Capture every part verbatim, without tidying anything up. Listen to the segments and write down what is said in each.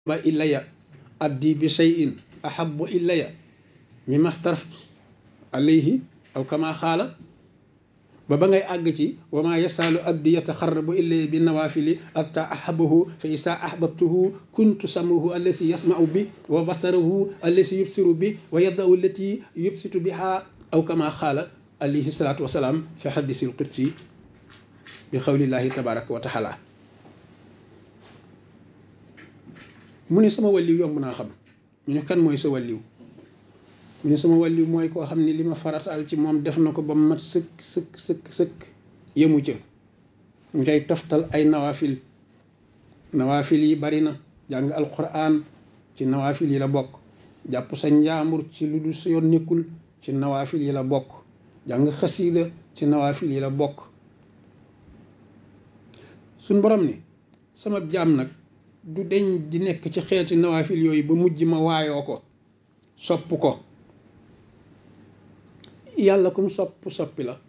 ba ilaya abdi bi shay'in ahabbu ilaya mimma aftaraftu alayhi aw kama xaala ba ba ngay àgg ci wa ma yasaalu abdi yataxarrabu ilaya bi nawafili atta ahabahu fa isa ahbabtuhu kuntu samahu allasi yasmau bi wa basarahu allasi yubsiru bi wa yadahu allati yubsitu biha aw kama xaala alayhi salatu wasalaam fi hadisil qudsi bi xawlillahi tabaraka wa taala mu ne sama wàlliw yomb naa xam ñu ne kan mooy sa wàlliw mu ne sama wàlliw mooy koo xam ne li ma farataal ci moom def na ko ba mat sëkk sëkk sëkk sëkk yemu ca mu cay toftal ay nawaafil nawaafil yi bari na jàng alquran ci nawaafil yi la bokk jàpp sa njaambur ci lu dul sa yoon nekkul ci nawaafil yi la bokk jàng xasiida ci nawaafil yi la bokk suñ borom ni sama jaam nag du deñ di nekk ci xeeti nawaafil yooyu ba mujj ma waayoo ko sopp ko yàlla kum sopp soppi la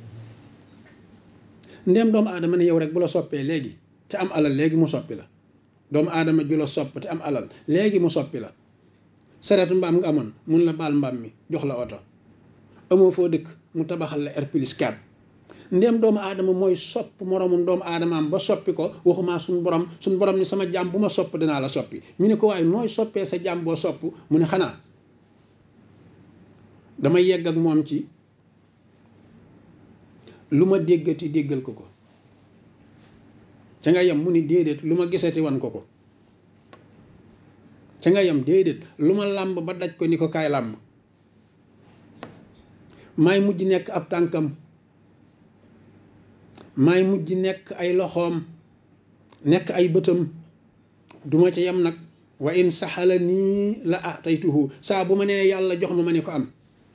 ndéem doomu aadama ne yow rek bu la soppee léegi te am alal léegi mu soppi la doomu aadama ju la sopp te am alal léegi mu soppi la sareetu mbaam nga amoon mun la baal mbaam mi jox la oto amoo foo dëkk mu tabaxal la R plus quatre ndéem doomu aadama mooy sopp moroomum doomu aadamaam ba soppi ko waxumaa suñu borom suñu borom ni sama jàmm bu ma sopp dinaa la soppi ñu ne ko waaye nooy soppee sa jàmm boo sopp mu ne xanaa damay yegg ak moom ci lu ma déggati déggal ko ko ca nga yem mu ni déedéet lu ma gisati wan ko ko ca nga yem déedéet lu ma làmb ba daj ko ni ko kaay làmb maay mujj nekk ab tànkam maay mujj nekk ay loxoom nekk ay bëtam duma ca yem nag wa in saxala nii la ataytuhu saa bu ma nee yàlla jox ma ma ne ko am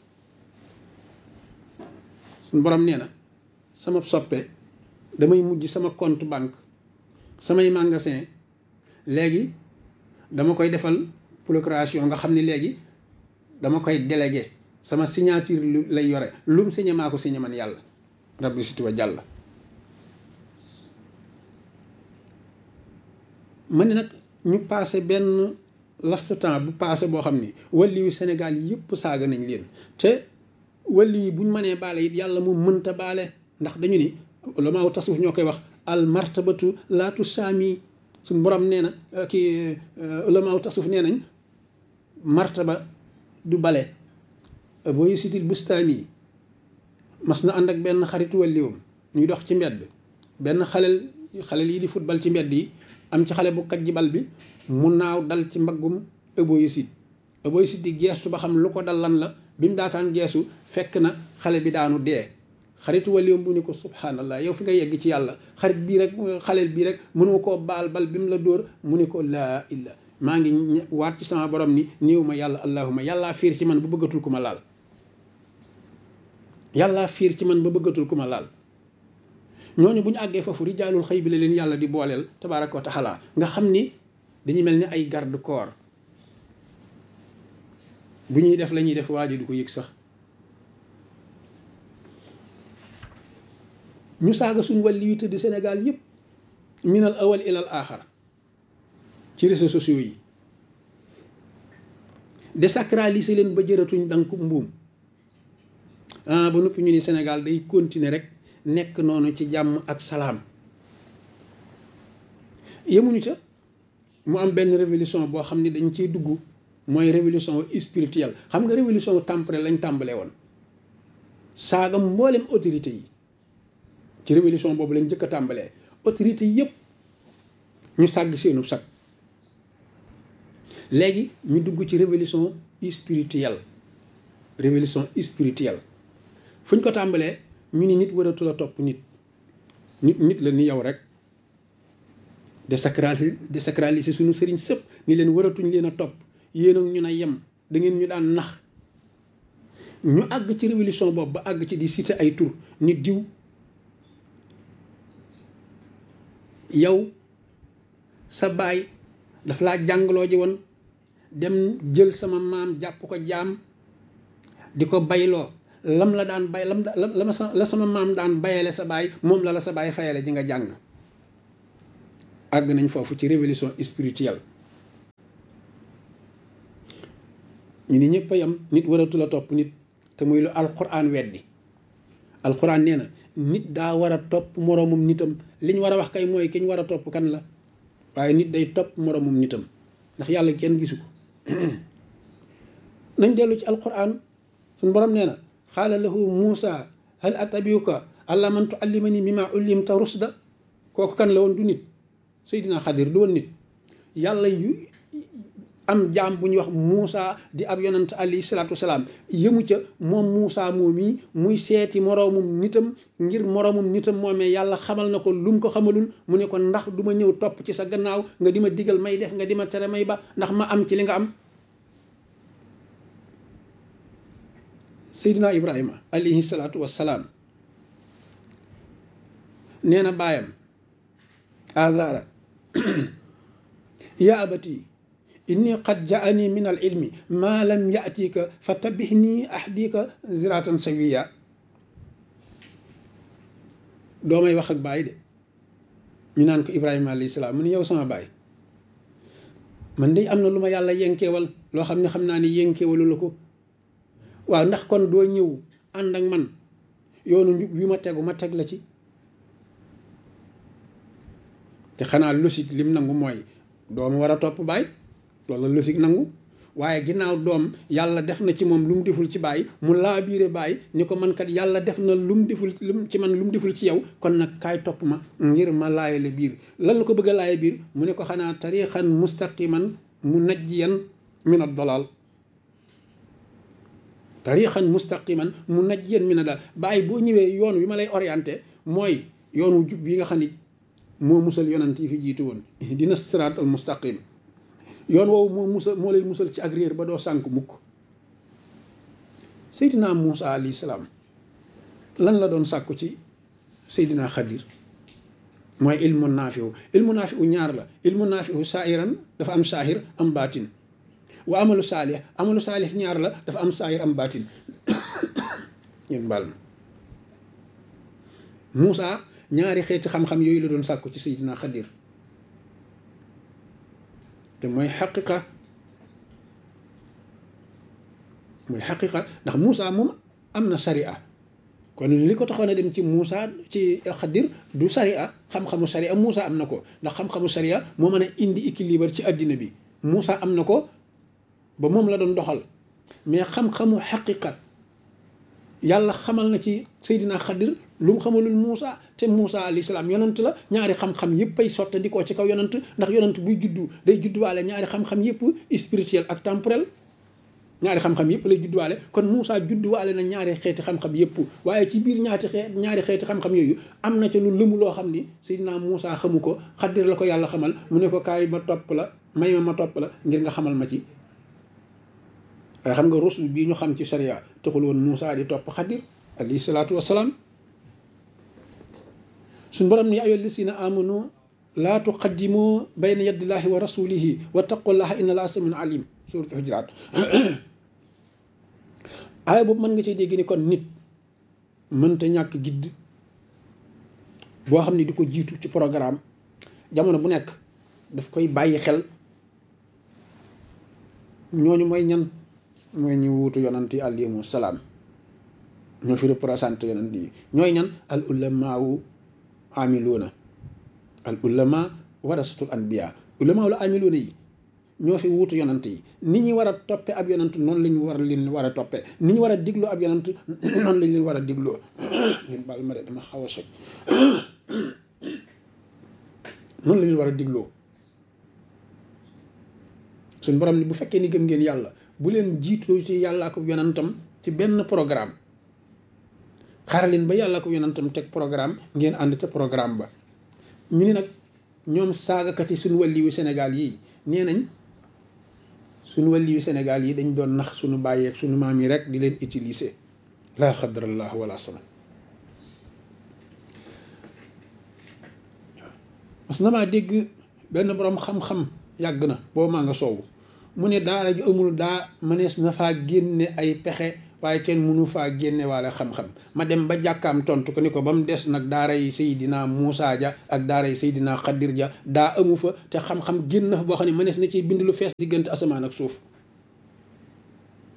suñ borom nee na sama soppe damay mujj sama compte banque samay magasin léegi dama koy defal procuration nga xam ne léegi dama koy délégué sama signature lay yore lum signé maa ko signé man yàlla rabbi siti wa jàll ma ne nag ñu passé benn laps temps bu passé boo xam ni wàlliwu Sénégal yëpp saaga nañ leen te wàlli yi buñ mënee baale it yàlla moom mënta baale ndax dañu ni ulamaaw tasawuf ñoo koy wax al martabatu laatu saami suñ borom nee na kii ulamaaw tasawuf nee nañ martaba du bale booy sitil bustaami mas na ànd ak benn xaritu wàlliwam ñuy dox ci mbedd benn xalel xalel yi di football ci mbedd yi am ci xale bu kaj ji bal bi mu naaw dal ci mbaggum ëboyisit ëboyisit di geestu ba xam lu ko dal lan la bi mu daataan geesu fekk na xale bi daanu dee xaritu waliom bu ni ko subhanallah yow fi nga yegg ci yàlla xarit bii rek xaleel bii rek mënoo koo baal bal bi mu la dóor mu ni ko laa illa maa ngi waat ci sama borom ni néew ma yàlla allahuma yàllaa fiir ci man ba bëggatul ku ma laal yàllaa fiir ci man ba bëggatul ku ma laal ñooñu bu ñu àggee foofu rijaalul xëy bi la leen yàlla di booleel tabaaraka wa taala nga xam ni dañuy mel ni ay garde corps bu ñuy def la ñuy def waa ji du ko yëg sax ñu saaga suñ wàlli wi tëdd Sénégal yëpp minal awal ilal aaxar ci réseaux sociaux yi désacraliser leen ba jëratuñ danku mbuum ah ba noppi ñu ni Sénégal day continuer rek nekk noonu ci jàmm ak salaam yemuñu ca mu am benn révolution boo xam ne dañ cee dugg mooy révolution spirituelle xam nga révolution temporelle lañ tàmbalee woon saaga mboolem autorité yi ci révolution boobu lañ njëkk a tàmbalee autorité yëpp ñu sàgg seenu sag léegi ñu dugg ci révolution spirituelle révolution spirituelle fu ñu ko tàmbalee ñu ni nit waratu la topp nit nit nit la ni yow rek désacraliser désacraliser suñu sëriñ sëpp ni leen waratuñ leen a topp yéen ak ñu na yem da ngeen ñu daan nax ñu àgg ci révolution boobu ba àgg ci di citer ay tur nit diw yow sa baay daf laa jàngaloo ji woon dem jël sama maam jàpp ko jaam di ko bayloo lam la daan bay lam la ma sa la sama maam daan bayale sa baay moom la la sa baay fayale ji nga jàng àgg nañ foofu ci révolution spirituelle ñu ni ñëpp a yam nit waratu la topp nit te muy lu alquran weddi alquran nee na nit daa war a topp moroomum nitam li ñu war a wax kay mooy ki ñu war a topp kan la waaye nit day topp moroomum nitam ndax yàlla kenn gisu ko nañ dellu ci alquran suñu borom nee na xaala lahu Muusa hal atabiuka ala man tuallimani mimma ullimta rusda kooku kan la woon du nit Seydina Xadir du woon nit yàlla yu am jaam bu ñuy wax Muusa di ab yonant alayhi salaatu wasalaam yëmu ca moom Muusa moom yi muy seeti moroomum nitam ngir moroomum nitam moomee yàlla xamal na ko lu mu ko xamalul mu ne ko ndax du ma ñëw topp ci sa gannaaw nga di ma digal may def nga di ma tere may ba ndax ma am ci li nga am. Seydina Ibrahima alayhi salaatu wasalaam nee na baayam Azara yaa abati inni qad jaani min al ilmi maa lam yatika fa tabihni ahdika ziratan sawiya doomay wax ak baay de ñu naan ko Ibrahima alayhi salaam mu ne yow sama baay man de am na lu ma yàlla yenkeewal loo xam ne xam naa ni yenkeewalu la ko waaw ndax kon doo ñëw ànd ak man yoonu njub wi ma tegu ma teg la ci te xanaa logique lim nangu mooy doom war a topp baay loolu la logique nangu waaye ginnaaw doom yàlla def na ci moom lu mu deful ci baay mu laa biire baay ni ko man kat yàlla def na lu mu deful lu ci man lu mu deful ci yow kon nag kaay topp ma ngir ma laayale biir lan la ko bëgg a laaye biir mu ne ko xanaa tariixan mustaqiman mu najjiyan min ad-dalal tariixan mustaqiman mu najjiyan min ad-dalal baay boo ñëwee yoon wi ma lay orienté mooy yoonu jub bi nga xam ni moo musal yonent yi fi jiitu woon dina siraat al mustaqim yoon woowu moo musal moo lay musal ci ak réer ba doo sànk mukk Seydina Muusa alayhi salaam lan la doon sàkku ci Seydina Xadir mooy ilmu naafiu ilmu naafiu ñaar la ilmu naafiu saahiran dafa am saahir am baatin wa amalu saalih amalu saalih ñaar la dafa am saahir am baatin ñun baal na Muusa ñaari xeeti xam-xam yooyu la doon sàkku ci Seydina Xadir te mooy xaqiqa mooy xaqiqa ndax Muusa moom am na sariya kon li ko taxoon a dem ci Muusa ci Xadir du sariya xam-xamu sariya Muusa am na ko ndax xam-xamu sariya moo mën a indi équilibre ci àddina bi Muusa am na ko ba moom la doon doxal mais xam-xamu xaqiqa yàlla xamal na ci Seydina Xadir lu mu xamalul Muusa te Muusa alayhi salaam yonant la ñaari xam-xam yëpp ay sotta di ko ci kaw yonant ndax yonant buy juddu day judduwaale ñaari xam-xam yëpp spirituel ak temporel ñaari xam-xam yëpp lay judduwaale kon Muusa judduwaale na ñaari xeeti xam-xam yëpp waaye ci biir ñaati xeet ñaari xeeti xam-xam yooyu am na ca lu lëmu loo xam ni Seydina Muusa xamu ko Xadir la ko yàlla xamal mu ne ko kaay ma topp la may ma ma topp la ngir nga xamal ma ci waaye xam nga rusul bii ñu xam ci sharia taxul woon Muusa di topp Xadir alayhi salaatu wassalaam suñ borom ni ayyuha llazina amanu laa tuqaddimu bayna yadillahi wa rasulihi wa taqullaha inna allaha samiun alim suuratu Hujuraat aaya boobu mën nga cee dégg ni kon nit mënta ñàkk gidd boo xam ne di ko jiitu ci programme jamono bu nekk daf koy bàyyi xel ñooñu mooy ñan mooy ñu wuutu yonant yi alayhimu salaam ñoo fi représenté yonant yi ñooy ñan al ulamaawu amiluuna al ulama warasatul anbiya ulama wala amiluuna yi ñoo fi wuutu yonant yi ni ñi war a toppe ab yonant noonu la ñu war a leen war a toppe ni ñu war a digloo ab yonant noonu lañ leen war a digloo ñun baal ma de dama xaw a soj noonu la leen war a digloo suñ borom ni bu fekkee ni gëm ngeen yàlla bu leen jiitoo ci yàllaa ko yonantam ci benn programme xaaral leen ba yàllaa ko yonantam teg programme ngeen ànd ca programme ba ñu ni nag ñoom saagakat yi suñu wàlliwu Sénégal yi nee nañ suñu wàlliwu Sénégal yi dañ doon nax suñu bàyyeeg suñu maam yi rek di leen utiliser laa xadrallah wala sama mas na maa dégg benn borom xam-xam yàgg na boobu maa nga soowu mu ne daara ju amul daa mënees na faa génne ay pexe waaye kenn mënu faa génne waale xam-xam ma dem ba jàkkaam tontu ko ni ko ba mu des nag daara yi Seydina Muusa ja ak daara yi Seydina Xadir ja daa amu fa te xam-xam génn na fa boo xam ne mënees na ci bind lu fees diggante asamaan ak suuf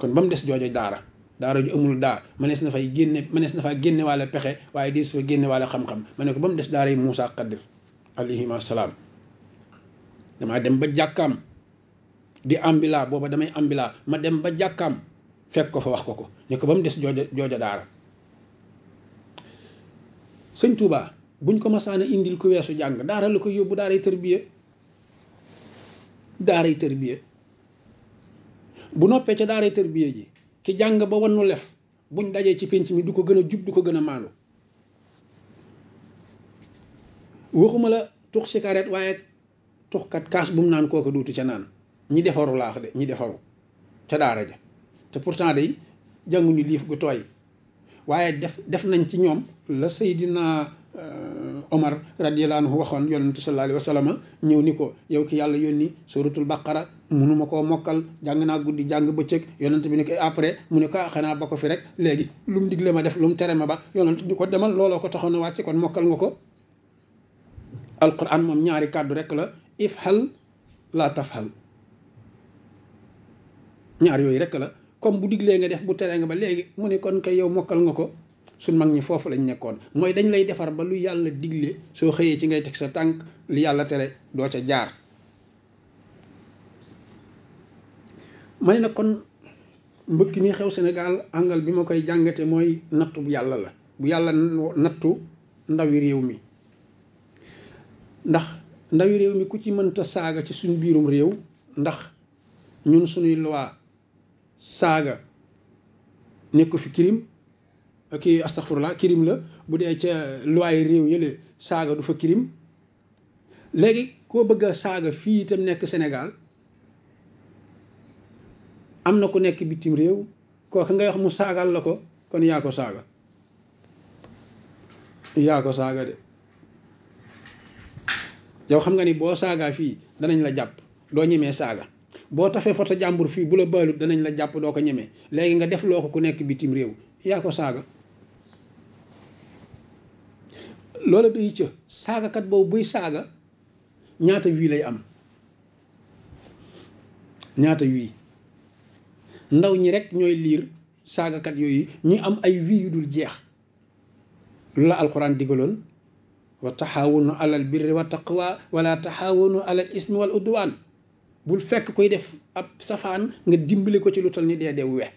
kon ba mu des joojo daara daara ju amul daa mënees na fay génne mënees na faa génne waale pexe waaye di su fa génne waale xam-xam ma ne ko ba mu des daara yi Moussa Xadir alayhima salaam. damaa dem ba jàkkaam di ambila booba damay ambila ma dem ba jàkkaam fekk ko fa wax ko ko ne ko ba mu des jooja jooja daara. sëñ Touba buñ ko masaana indil ku weesu jàng daara la ko yóbbu daaray tërbiye daaray tërbiye bu noppee ca daaray tërbiye ji ki jàng ba wannu lef buñ dajee ci pénc mi du ko gën a jub du ko gën a maandu. waxuma la tux cigarette waaye tuxkat kaas bu mu naan kooku duutu ca naan ñi defaru laax de ñi defaru ca daara ja te pourtant day jànguñu liif gu tooy waaye def def nañ ci ñoom la Seydina Omar radiyallahu anhu waxoon yonentu sallallahu alayhi wa sallam ñëw ni ko yow ki yàlla yónni suratul baqara munuma koo mokkal jàng naa guddi jàng bëccëg yonent bi ni ko après mu ne ko xanaa ba ko fi rek léegi lu mu digle ma def lu mu tere ma ba yonent ni ko demal looloo ko taxoon a wàcce kon mokkal nga ko. alquran moom ñaari kàddu rek la ifhal la tafhal ñaar yooyu rek la comme bu diglee nga def bu teree nga ba léegi mu ne kon kay yow mokkal nga ko. suñ mag ñi foofu lañ nekkoon mooy dañ lay defar ba lu yàlla digle soo xëyee ci ngay teg sa tànk li yàlla tere doo ca jaar. ma ne nag kon mbëkk mi xew Sénégal angal bi ma koy jàngate mooy nattu bu yàlla la bu yàlla nattu ndawi réew mi ndax ndawi réew mi ku ci mënta saaga ci suñ biirum réew ndax ñun suñuy loi saaga nekk fi kirim kii astaghfirullah kirim la bu dee ca loi réew yële saaga du fa kirim léegi koo bëgg a saaga fii itam nekk Sénégal am na ku nekk bitim réew kooku ngay wax mu saagal la ko kon yaa ko saaga yaa ko saaga de yow xam nga ni boo saagaa fii danañ la jàpp doo ñemee saaga boo tafee foto jàmbur fii bu la baalut danañ la jàpp doo ko ñemee léegi nga def loo ko ku nekk bitim réew yaa ko saaga. loola day ca saagakat boobu buy saaga ñaata wii lay am ñaata wii ndaw ñi rek ñooy liir saagakat yooyu ñuy am ay wii yu dul jeex lu la alquran digaloon wa taxaawunu alal birri wa taqwa wala taxaawunu alal ismi wal udwaan bul fekk koy def ab safaan nga dimbali ko ci lu tal ni dee dee we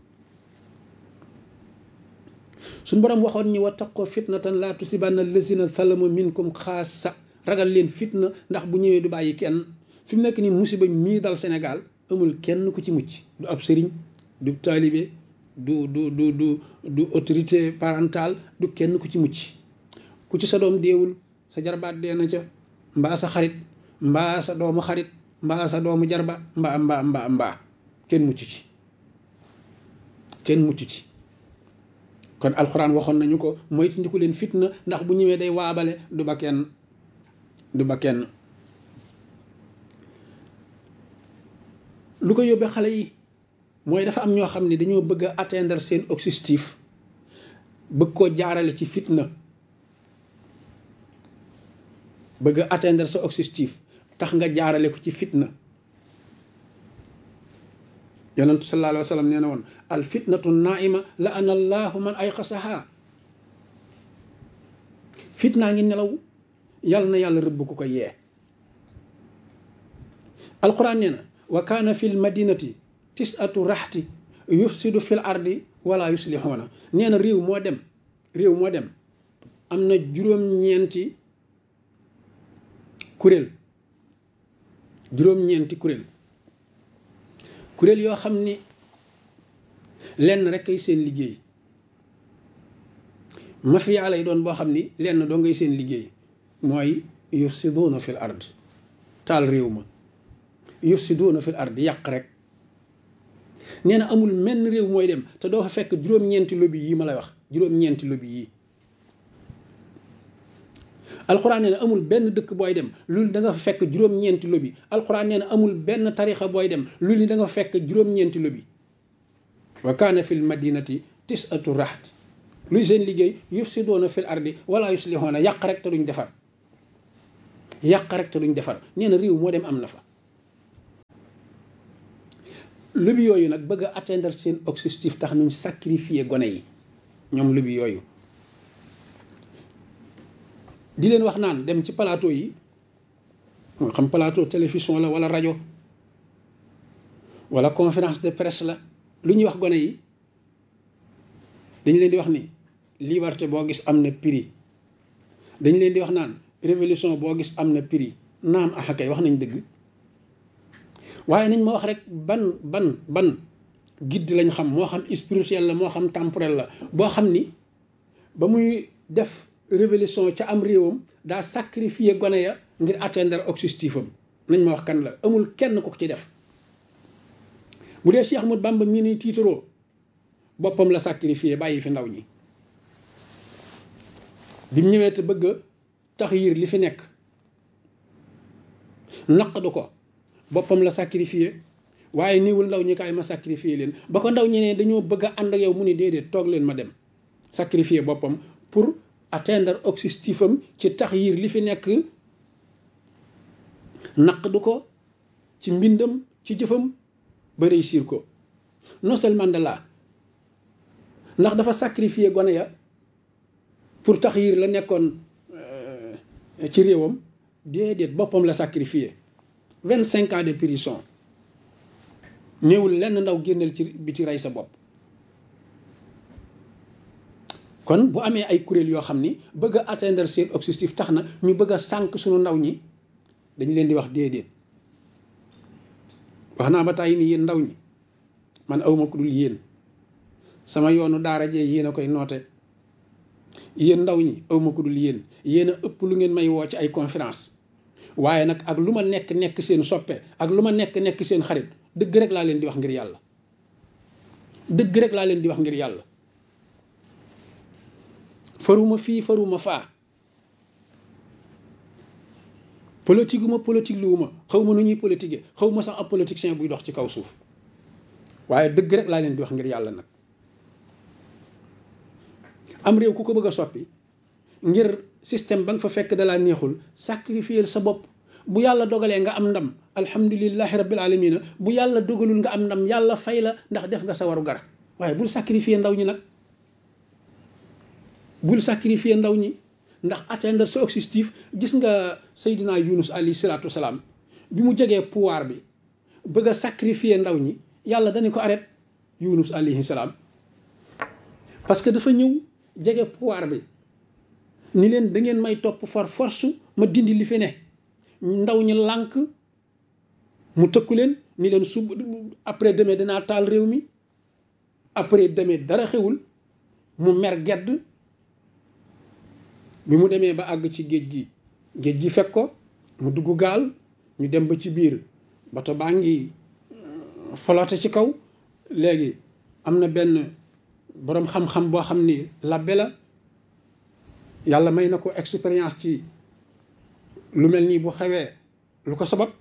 suñ borom waxoon ñi wa taqoo fitnatan laa tusibanna allazina salamu minkum xaasa ragal leen fitna ndax bu ñëwee du bàyyi kenn fi mu nekk nii musiba mii dal Sénégal amul kenn ku ci mucc du ab sëriñ du taalibe du du du du du autorité parentale du kenn ku ci mucc ku ci sa doom deewul sa jarbaat dee na ca mbaa sa xarit mbaa sa doomu xarit mbaa sa doomu jarba mbaa mbaa mbaa mbaa kenn mucc ci kenn mucc ci kon alxuraan waxoon nañu ko moytandiku leen fitna ndax bu ñëwee day waabale du ba kenn du ba kenn lu ko yóbbee xale yi mooy dafa am ñoo xam ne dañoo bëgg a atteindre seen objectif bëgg koo jaarale ci fitna bëgg a atteindre sa objectif tax nga jaarale ko ci fitna yonentu sallallahu alayhi wa sallam nee na woon al fitnatu naima la ana allahu man ay xasaha fitnaa ngi nelaw yàlla na yàlla rëbb ku ko yee alquran nee na wa kaana fi l madinati tisatu raxti yufsidu fi l ardi wala yuslixoona nee na réew moo dem réew moo dem am na juróom-ñeenti kuréel juróom-ñeenti kuréel kuréel yoo xam ni lenn rek ay seen liggéey mafia lay doon boo xam ni lenn doo ngay seen liggéey mooy yufsiduuna fil ard taal réew ma yufsiduuna fil ard yàq rek nee na amul menn réew mooy dem te doo fa fekk juróom-ñeenti lobby yi ma lay wax juróom-ñeenti lobby yi alxuraan nee na amul benn dëkk booy dem loolu da nga fa fekk juróom-ñeenti lobby alxuraan nee na amul benn tarixa booy dem loolu ni da nga fa fekk juróom-ñeenti lobby wa kaana fil madinati tisatu raxt luy seen liggéey yufsiduuna fil ardi wala yuslixoona yàq rek te duñ defar yàq rek te duñ defar nee na réew moo dem am na fa lobby yooyu nag bëgg a atteindre seen objectif tax ñu sacrifier gone yi ñoom lobby yooyu di leen wax naan dem ci plateau yi moo xam plateau télévision la wala rajo wala conférence de presse la lu ñuy wax gone yi dañ leen di wax ni liberté boo gis am na prix dañ leen di wax naan révolution boo gis am na prix naam ah kay wax nañ dëgg waaye nañ ma wax rek ban ban ban guide lañ xam moo xam spirituel la moo xam temporel la boo xam ni ba muy def révolution ca am réewam daa sacrifier gone ya ngir atteindre objectif am nañ ma wax kan la amul kenn ku ko ci def bu dee Cheikh Ahmadou Bamba mii ni tiitaroo boppam la sacrifier bàyyi fi ndaw ñi bi mu ñëwee te bëgg a taxyir li fi nekk naqdu ko boppam la sacrifier waaye niwul ndaw ñi kaay ma sacrifier leen ba ko ndaw ñi ne dañoo bëgg a ànd ak yow mu ni déedéet toog leen ma dem sacrifier boppam pour atteindre objectif am ci taxyir li fi nekk naqdu ko ci mbindam ci jëfam ba réussir ko Nelson Mandela ndax dafa sacrifier gone ya pour taxyir la nekkoon ci réewam déedéet boppam la sacrifier vingt cinq ans de prison ñëwul lenn ndaw génneel ci biti rey sa bopp kon bu amee ay kuréel yoo xam ni bëgg a atteindre seen objectif tax na ñu bëgg a sànq suñu ndaw ñi dañ leen di wax déedéet wax naa ba tàyyi ni yéen ndaw ñi man awma ku dul yéen sama yoonu daara jee yéen a koy noote yéen ndaw ñi awma ku dul yéen yéen a ëpp lu ngeen may woo ci ay conférence waaye nag ak lu ma nekk nekk seen soppe ak lu ma nekk nekk seen xarit dëgg rek laa leen di wax ngir yàlla dëgg rek laa leen di wax ngir yàlla faruma fii faruma faa politique ma politique luwuma xaw ma nu ñuy politique xaw ma sax ab politicien buy dox ci kaw suuf waaye dëgg rek laa leen di wax ngir yàlla nag am réew ku ko bëgg a soppi ngir système ba nga fa fekk da laa neexul sacrifier sa bopp bu yàlla dogalee nga am ndam alhamdulillahi rabbil alamina bu yàlla dogalul nga am ndam yàlla fay la ndax def nga sa waru gar waaye bul sacrifier ndaw ñi nag bul sacrifier ndaw ñi ndax atteindre sa objectif gis nga Seydina Yunus alayhi salaatu wasalaam bi mu jegee pouvoir bi bëgg a sacrifier ndaw ñi yàlla dañu ko arrêté Yunus alayhi salaam parce que dafa ñëw jege pouvoir bi ni leen da ngeen may topp for force ma dindi li fi ne ndaw ñi lànk mu tëkku leen ni leen sub après demain dinaa taal réew mi après demain dara xewul mu mer gedd bi mu demee ba àgg ci géej gi géej gi fekk ko mu dugg gaal ñu dem ba ci biir bato baa ngi flotte ci kaw léegi am na benn boroom xam-xam boo xam ni labbe la yàlla may na ko expérience ci lu mel nii bu xewee lu ko sabab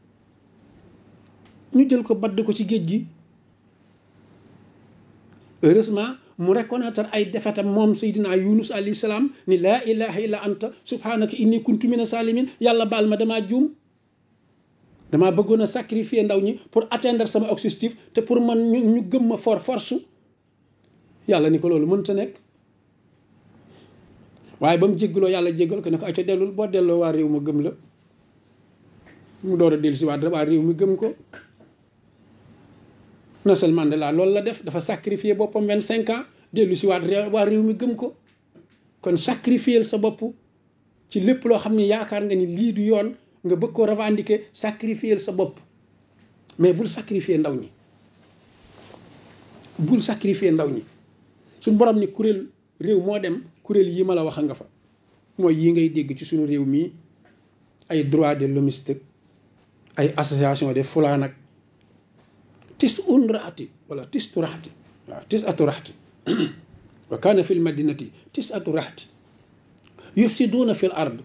ñu jël ko badd ko ci géej gi heureusement mu reconnaître ay defetam moom Seydina Yunus alayhi salaam ni laa ilaha illa anta subhanaka inni kuntu mina salimin yàlla baal ma damaa juum damaa bëggoon a sacrifier ndaw ñi pour atteindre sama objectif te pour man ñu ñu gëm ma for force yàlla ni ko loolu mënta nekk waaye ba mu jéggaloo yàlla jéggal ko ne ko ay ca dellul boo delloo waa réew ma gëm la mu door a dellu si waat waa réew mi gëm ko Nelson Mandela loolu la def dafa sacrifier boppam vingt cinq ans dellu si waat waa réew mi gëm ko kon sacrifier sa bopp ci lépp loo xam ne yaakaar nga ni lii du yoon nga bëgg ko revendiquer sacrifier sa bopp mais bul sacrifier ndaw ñi bul sacrifier ndaw ñi suñ borom ni kuréel réew moo dem kuréel yi ma la wax nga fa mooy yi ngay dégg ci suñu réew mii ay droit de l'hommiste ay association de fulaan ak tis un raati wala tis tu raxti waaw tis atu raxti wa kaana fi l madinati tis atu raxti yufsiduuna fi l ard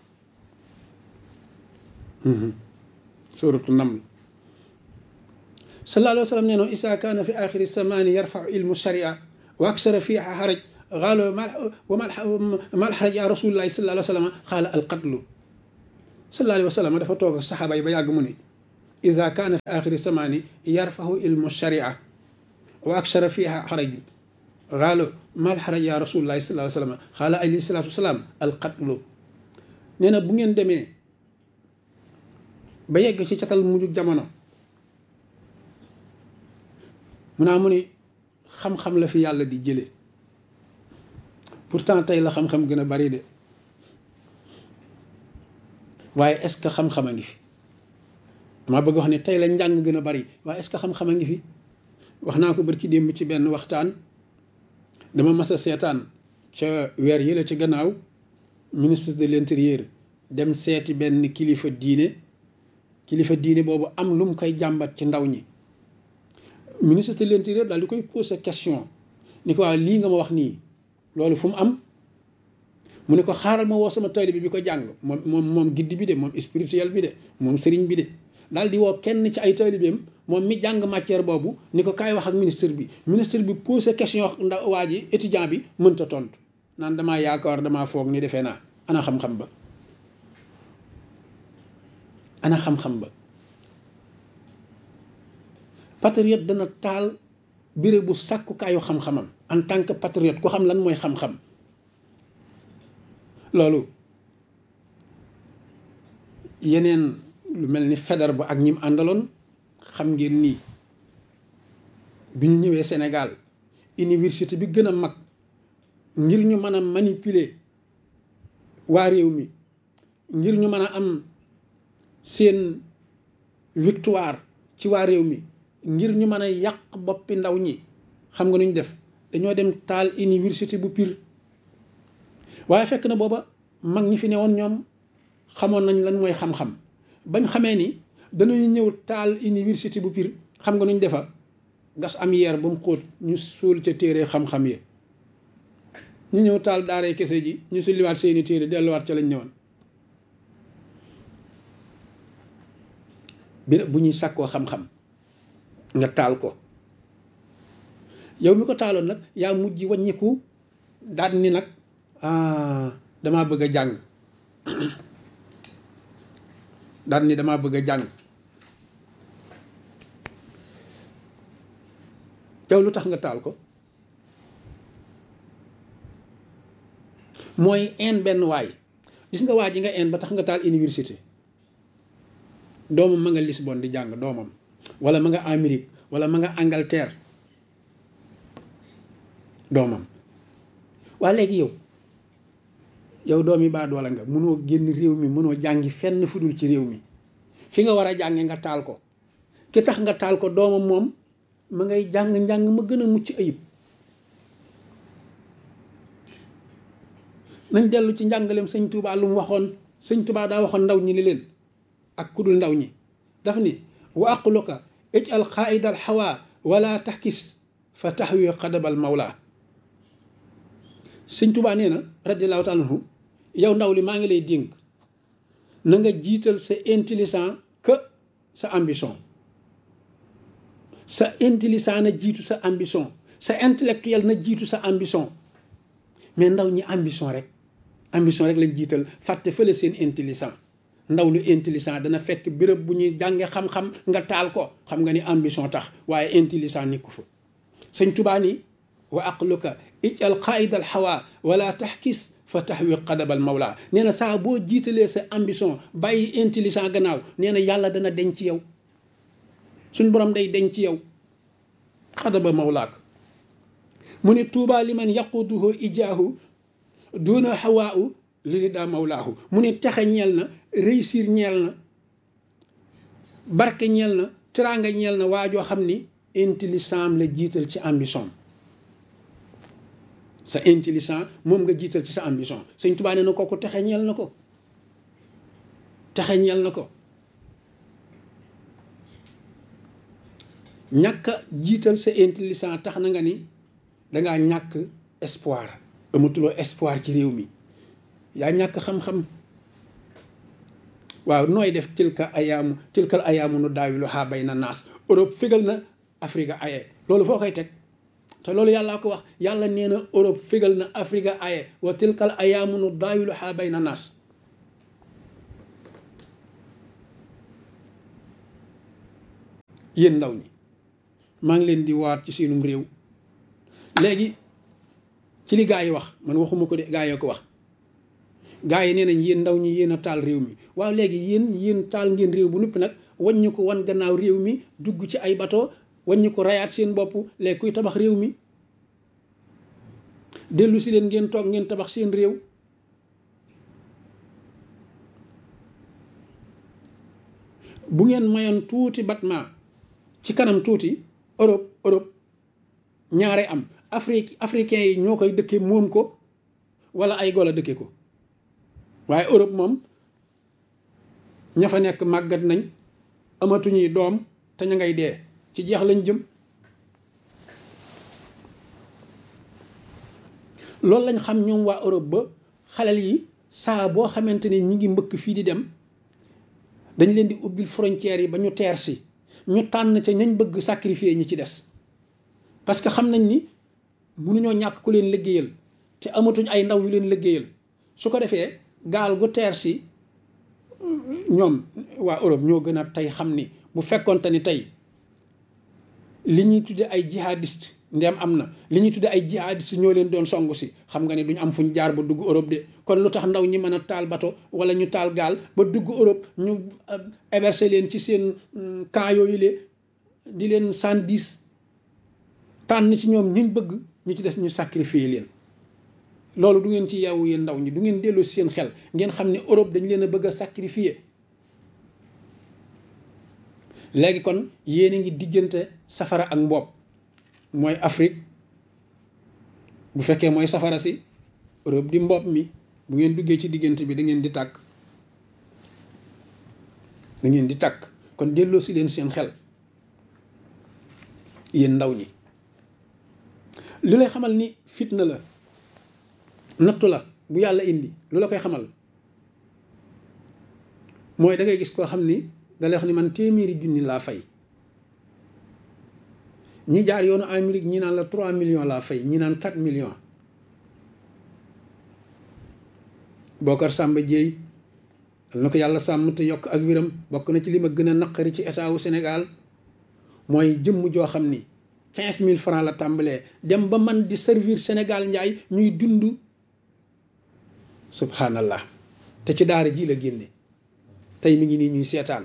suratu naml sallallahu alayhi wa sallam nee no isa kaana fi axiri zamani yarfau ilmu sharia wa aksara fiha xaraj qaala wa ma alxaraj ya rasulullahi sallallahu alayhi wa sallam qaala alqatlu sallallahu alayhi wa sallam dafa toog ak saxaaba yi ba yàgg mu ne ida kaana fi axiri samaani yarfahu ilmu sharia wa akshara fiha xaraj xaalo mal xaraj ya rasulullahi sallallahu alayhi wa sallam xaala alayhi salatu wasalaam alqatlu nee na bu ngeen demee ba yegg ci catal mujj jamono mu naa mu ni xam-xam la fi yàlla di jële pourtant tey la xam-xam gën a bari de waaye est-ce que xam-xam a ngi fi dama bëgg wax ne tey la njàng gën a bari waaye est-ce que xam-xam a ngi fi wax naa ko barki démb ci benn waxtaan dama mas a seetaan ca weer yi la ca gannaaw ministre de l'intérieur dem seeti benn kilifa diine kilifa diine boobu am lu mu koy jàmbat ci ndaw ñi ministre de l'intérieur daal di koy poser question ni ko waaw lii nga ma wax nii loolu fu mu am mu ne ko xaaral ma woo sama taalibe bi ko jàng moom moom moom giddi bi de moom spirituel bi de moom sëriñ bi de daal di woo kenn ci ay taalibeem moom mi jàng matière boobu ni ko kaay wax ak ministre bi ministre bi posé question ndax waa ji étudiant bi mënta tontu naan damaa yaakaar damaa foog ni defee naa ana xam-xam ba ana xam-xam ba patriote dana taal béré bu sàkkukaayu xam-xamam en tant que patriote ku xam lan mooy xam-xam loolu yeneen lu mel ni Faidherbe ba ak ñim àndaloon xam ngeen nii bi ñu ñëwee Sénégal université bi gën a mag ngir ñu mën a manipuler waa réew mi ngir ñu mën a am seen victoire ci waa réew mi ngir ñu mën a yàq boppi ndaw ñi xam nga nu ñu def dañoo dem taal université bu Pire waaye fekk na booba mag ñi fi ne woon ñoom xamoon nañ lan mooy xam-xam bañ xamee ni danañu ñëw taal université bu Pire xam nga nu ñu defa gas am yeer ba mu xóot ñu suul ca téere xam-xam yi ñu ñëw taal daaree kese ji ñu sulliwaat seeni téere delluwaat ca lañ ñëwoon bi bu ñuy sàkkoo xam-xam nga taal ko yow mi ko taaloon nag yaa mujj wàññiku daan ni nag ah damaa bëgg a jàng daan ni damaa bëgg a jàng yow lu tax nga taal ko mooy een benn waay gis nga waa ji nga een ba tax nga taal université doomam ma nga Lisbonne di jàng doomam wala ma nga Amérique wala ma nga Angleterre doomam waa léegi yow yow doomi baa doola nga mënoo génn réew mi mënoo jàngi fenn fudul ci réew mi fi nga war a jànge nga taal ko ki tax nga taal ko doomam moom ma ngay jàng njàng ma gën a mucc ayib nañ dellu ci njàngaleem sëñ Touba lu mu waxoon sëñ Touba daa waxoon ndaw ñi li leen ak kudul ndaw ñi daf ni wa aqluka ij'al qaa'ida al hawa wala taxkis fa taxwi qadabal mawla sëñ Touba nee na radiyallahu taala anhu yow ndaw li maa ngi lay dénk na nga jiital sa intelligent que sa ambition sa intelligent na jiitu sa ambition sa intellectuel na jiitu sa ambition mais ndaw ñi ambition rek ambition rek lañ jiital fàtte fële seen intelligent ndaw lu intelligent dana fekk béréb bu ñuy jànge xam-xam nga taal ko xam nga ni ambition tax waaye intelligent nekku fa sëñ Touba ni wa aqluka ij'al qaa'ida al hawa wala taxkis fa taxwi qadabal mawla nee na saa boo jiitalee sa ambition bàyyi intelligent gannaaw nee na yàlla dana denc ci yow suñ borom day denc ci yow qadaba mawlaak mu ne tuuba liman yaquduhu ijaahu duna hawaau li daa mawlaahu mu ne texe ñeel na réussir ñeel na barke ñeel na teraanga ñeel na waajoo xam ni intelligent la jiital ci ambition sa intelligent moom nga jiital ci sa ambition sëñ Tuubaa nee na kooku texe ñeel na ko texe ñeel na ko ñàkk a jiital sa intelligent tax na nga ni dangaa ñàkk espoir amatuloo espoir ci réew mi yaa ñàkk xam-xam waaw nooy def tilka ayaamu tilkal ayaamu nu daawilu xaa bay na naas Europe fégal na Afrique aye loolu foo koy teg te loolu yàllaa ko wax yàlla nee na Europe fégal na Afrique aye wa tilkal ayaamu nu daawilu xaa bay na naas yéen ndaw ñi maa ngi leen di waat ci seenum réew léegi ci li gaa yi wax man waxuma ko de gaa yoo ko wax gaa yi nee nañ yéen ndaw ñi yéen a taal réew mi waaw léegi yéen yéen taal ngeen réew bu noppi nag waññu ko wan gannaaw réew mi dugg ci ay bateau waññu ko rayaat seen bopp léegi kuy tabax réew mi dellu si leen ngeen toog ngeen tabax seen réew bu ngeen mayoon tuuti batma ci kanam tuuti Europe Europe ñaare am Afrique africains yi ñoo koy dëkke moom ko wala ay golo dëkke ko waaye Europe moom ña fa nekk màggat nañ amatuñuy doom te ña ngay dee ci jeex lañ jëm loolu lañ xam ñoom waa Europe ba xalel yi saa boo xamante ni ñi ngi mbëkk fii di dem dañ leen di ubbil frontières yi ba ñu teer si ñu tànn ca ñañ bëgg sacrifier ñi ci des parce que xam nañ ni mënuñoo ñàkk ku leen liggéeyal te amatuñ ay ndaw yu leen liggéeyal su ko defee gaal gu teer si ñoom waa Europe ñoo gën a tey xam ni bu fekkonte ni tey li ñuy tudde ay jihadiste ndem am na li ñuy tudde ay jihadiste ñoo leen doon songu si xam nga ne duñ am fuñ jaar ba dugg Europe de kon lu tax ndaw ñi mën a taal bato wala ñu taal gaal ba dugg Europe ñu héberger leen ci seen camp yooyu le di leen sandis tànn ci ñoom ñiñ bëgg ñu ci des ñu sacrifier leen loolu du ngeen ci yeewu yéen ndaw ñi du ngeen dellu si seen xel ngeen xam ne Europe dañ leen a bëgg a sacrifier léegi kon yéen a ngi diggante safara ak mboob mooy Afrique bu fekkee mooy safara si Europe di mboob mi bu ngeen duggee ci diggante bi da ngeen di tàkk da ngeen di tàkk kon delloo si leen seen xel yéen ndaw ñi li lay xamal ni fitna la nattu la bu yàlla indi lu la koy xamal mooy da ngay gis koo xam ni da lay wax ni man téeméeri junni laa fay ñi jaar yoonu Amérique ñi naan la trois millions laa fay ñi naan quatre millions Bocar Samba Dièye na ko yàlla sàmm te yokk ak wiram bokk na ci li ma gën a naqari ci état wu Sénégal mooy jëmm joo xam ni quinze mille francs la tàmbalee dem ba man di servir Sénégal njaay ñuy dund subhanallah te ci daara ji la génne tey mi ngi nii ñuy seetaan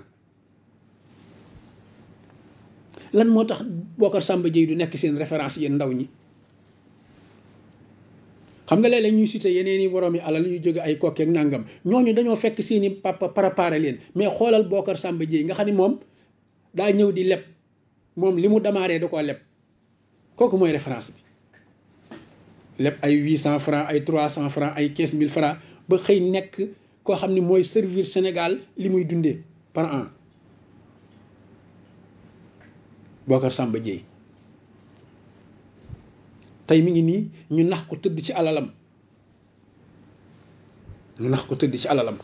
lan moo tax Bocar Samba Dièye du nekk seen référence yéen ndaw ñi xam nga léeg-léeg ñuy cité yeneen i borom yi alal yu jóge ay kokki ak nàngam ñooñu dañoo fekk seeni papa préparé leen mais xoolal Bocar Samba Dièye nga xam ni moom daa ñëw di leb moom li mu démarré da koo leb kooku mooy référence bi leb ay huit cent francs ay trois cent francs ay quinze mille francs ba xëy nekk koo xam ni mooy servir Sénégal li muy dundee par an Bocar Samba Dièye tey mi ngi nii ñu nax ko tëdd ci alalam ñu nax ko tëdd ci alalam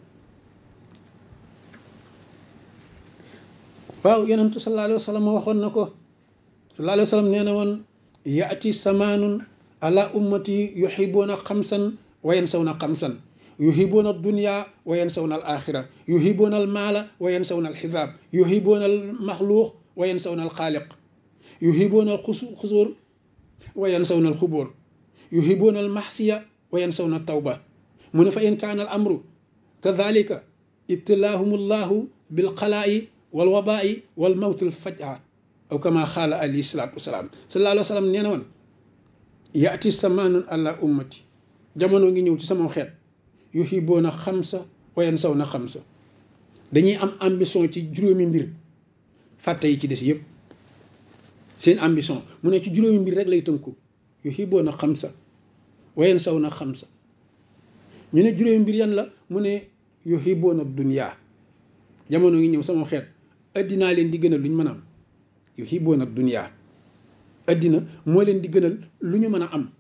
waaw yonentu sallallahu alayhi wa sallam waxoon na ko sallallahu alayhi wa sallam nee na woon yaati samaanun ala ummati yuhibuuna xamsan wa yansawna xamsan yuhibuuna dunya wa yansawna al axira yuhibuuna al maala wa yansawna al xisaab yuhibuuna al maxluuq wa yansawna al xaaliq yuhibuuna al xusuur wa yansawna al xubóor yuhibuuna al maxsiya wa yansawna al tawba mu ne fa in kaana al amru kadalika ibtilaahum allahu bilxalaa'i wal wabaa'i wal mawtil faj'a aw kama xaala alayhi salaatu wasalaam sallallahu alayhi wa sallam nee na woon yaati samaanun ala ummati jamono ngi ñëw ci sama xeet yuhibuuna xamsa wa yansawna xamsa dañuy am ambition ci juróomi mbir fàtte yi ci des yëpp seen ambition mu ne ci juróomi mbir rek lay tënku yuhibuuna xamsa wa yansawna xamsa ñu ne juróomi mbir yan la mu ne yuhibuuna dunya jamono ngi ñëw sama xeet addinaa leen di gënal lu ñu mën a am yuhibuuna dunya addina moo leen di gënal lu ñu mën a am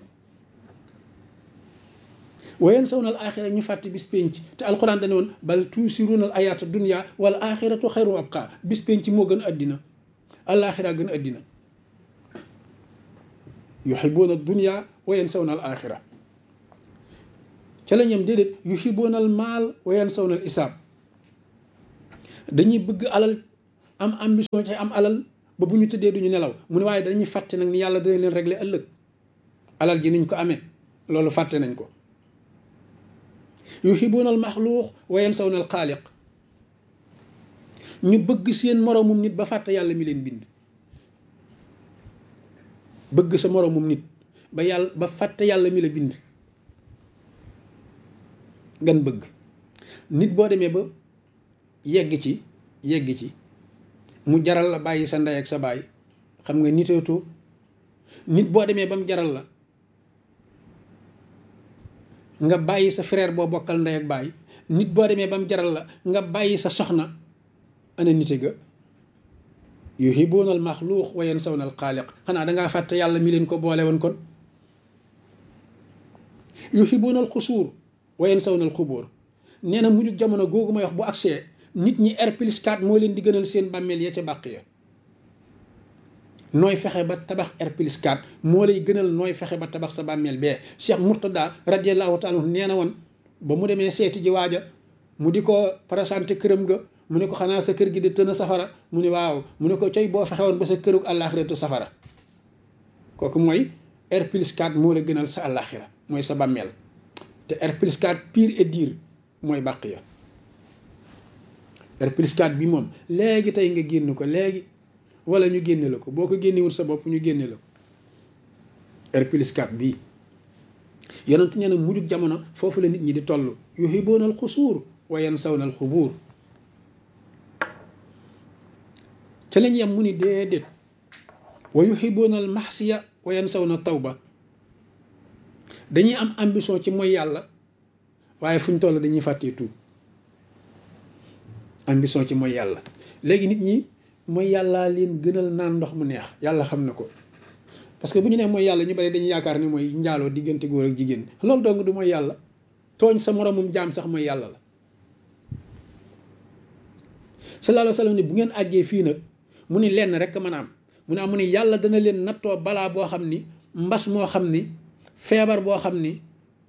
wa yansawna al axira ñu fàtte bis penc te alxuraan dane woon bal tuusiruuna al ayaata dunya wal axiratu xayru wa abqa bis penc moo gën addina alaxira gën addina yuhibuuna dunya wa yansawna al axira ca la ñam déedéet yuhibuuna al maal wa yansawna al isaab dañuy bëgg alal am ambition ci am alal ba bu ñu tëddee duñu nelaw mu ne waaye dañuy fàtte nag ni yàlla dana leen régler ëllëg alal ji niñ ko amee loolu fàtte nañ ko yuhibuuna al maxluuq wa yansawna al xaaliq ñu bëgg seen moroomum nit ba fàtte yàlla mi leen bind bëgg sa moroomum nit ba yàlla ba fàtte yàlla mi la bind ngan bëgg nit boo demee ba yegg ci yegg ci mu jaral la bàyyi sa ndey ak sa baay xam nga niteetoo nit boo demee ba mu jaral la nga bàyyi sa frère boo bokkal ndey ak baay nit boo demee ba mu jaral la nga bàyyi sa soxna ana nite ga yuhibuuna al maxluuq wa yansawna al xaaliq xanaa dangaa fàtte yàlla mi leen ko boole woon kon yuhibuuna al xusuur wa yansawna al xubóor nee na mujjug jamono googu may wax bu agsee nit ñi R plus quatre moo leen di gënal seen bàmmeel ya ca bàq ya nooy fexe ba tabax R plus quatre moo lay gënal nooy fexe ba tabax sa bàmmeel bee Cheikh Mourtada radiallahu taala nee na woon ba mu demee seeti ji waaja mu di ko présenté këram ga mu ne ko xanaa sa kër gi di tën a safara mu ne waaw mu ne ko coy boo fexe woon ba sa kërug àllaaxira te safara kooku mooy R plus quatre moo la gënal sa àllaaxira mooy sa bàmmeel te R plus quatre pire et dire mooy bàq ya R plus quatre bi moom léegi tey nga génn ko léegi wala ñu génne la ko boo ko génnewul sa bopp ñu génne la ko R plus quatre bii yonent nee na mujjug jamono foofu la nit ñi di toll yuhibuuna al xusuur wa yansawna al xubuur ca lañ yem mu ni déedéet wa yuhibuuna al maxsiya wa yansawna tawba dañuy am ambition ci mooy yàlla waaye fu ñu toll dañuy fàttee tuub ambition ci mooy yàlla léegi nit ñi mooy yàllaa leen gënal naan ndox mu neex yàlla xam na ko parce que bu ñu nee mooy yàlla ñu bari dañuy yaakaar ni mooy njaaloo diggante góor ak jigéen loolu dong du mooy yàlla tooñ sa moromum jaam sax mooy yàlla la sallallahu alayhi wa sallam ni bu ngeen àggee fii nag mu ni lenn rek mën a am mu ne am mu ni yàlla dana leen nattoo balaa boo xam ni mbas moo xam ni feebar boo xam ni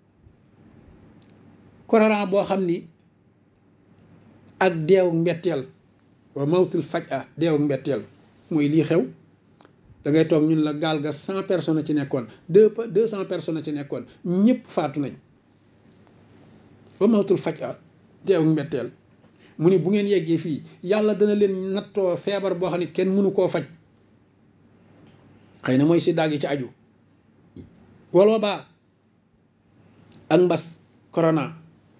korona boo xam ni ak deewu mbetteel wa mawtul faj a deewu mbetteel mooy lii xew da ngay toog ñun la gaal ga cent personnes ci nekkoon deux deux cent personnes ci nekkoon ñëpp faatu nañ wa mawtul faj a deewu mbetteel mu ni bu ngeen yeggee fii yàlla dana leen nattoo feebar boo xam ne kenn mënu koo faj xëy na mooy si daag yi ci aju wala baa ak mbas corona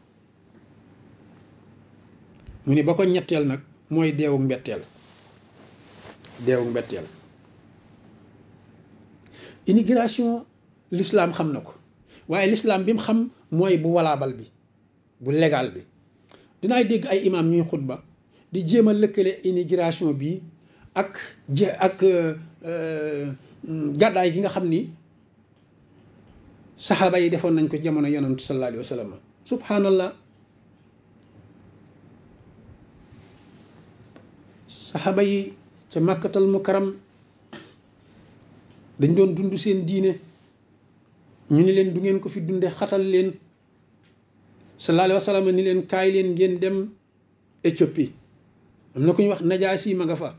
mu ni ba ko ñetteel nag mooy deewu mbetteel deewu mbetteel immigration l'islam xam na ko waaye l'islam bi mu xam mooy bu walaabal bi bu légal bi dinaay dégg ay imam ñuy xutba di jéem a lëkkale immigration bi ak je ak gàddaay gi nga xam ni saxaaba yi defoon nañ ko jamono yonantu sallallahu alayhi wa sallam subhanallah saxaaba yi ca màkkatal mukarram dañ doon dund seen diine ñu ni leen du ngeen ko fi dunde xatal leen sallallahu alayhi wa sallam ni leen kaay leen ngeen dem Éthiopie am na ku ñu wax Najaasi ma nga fa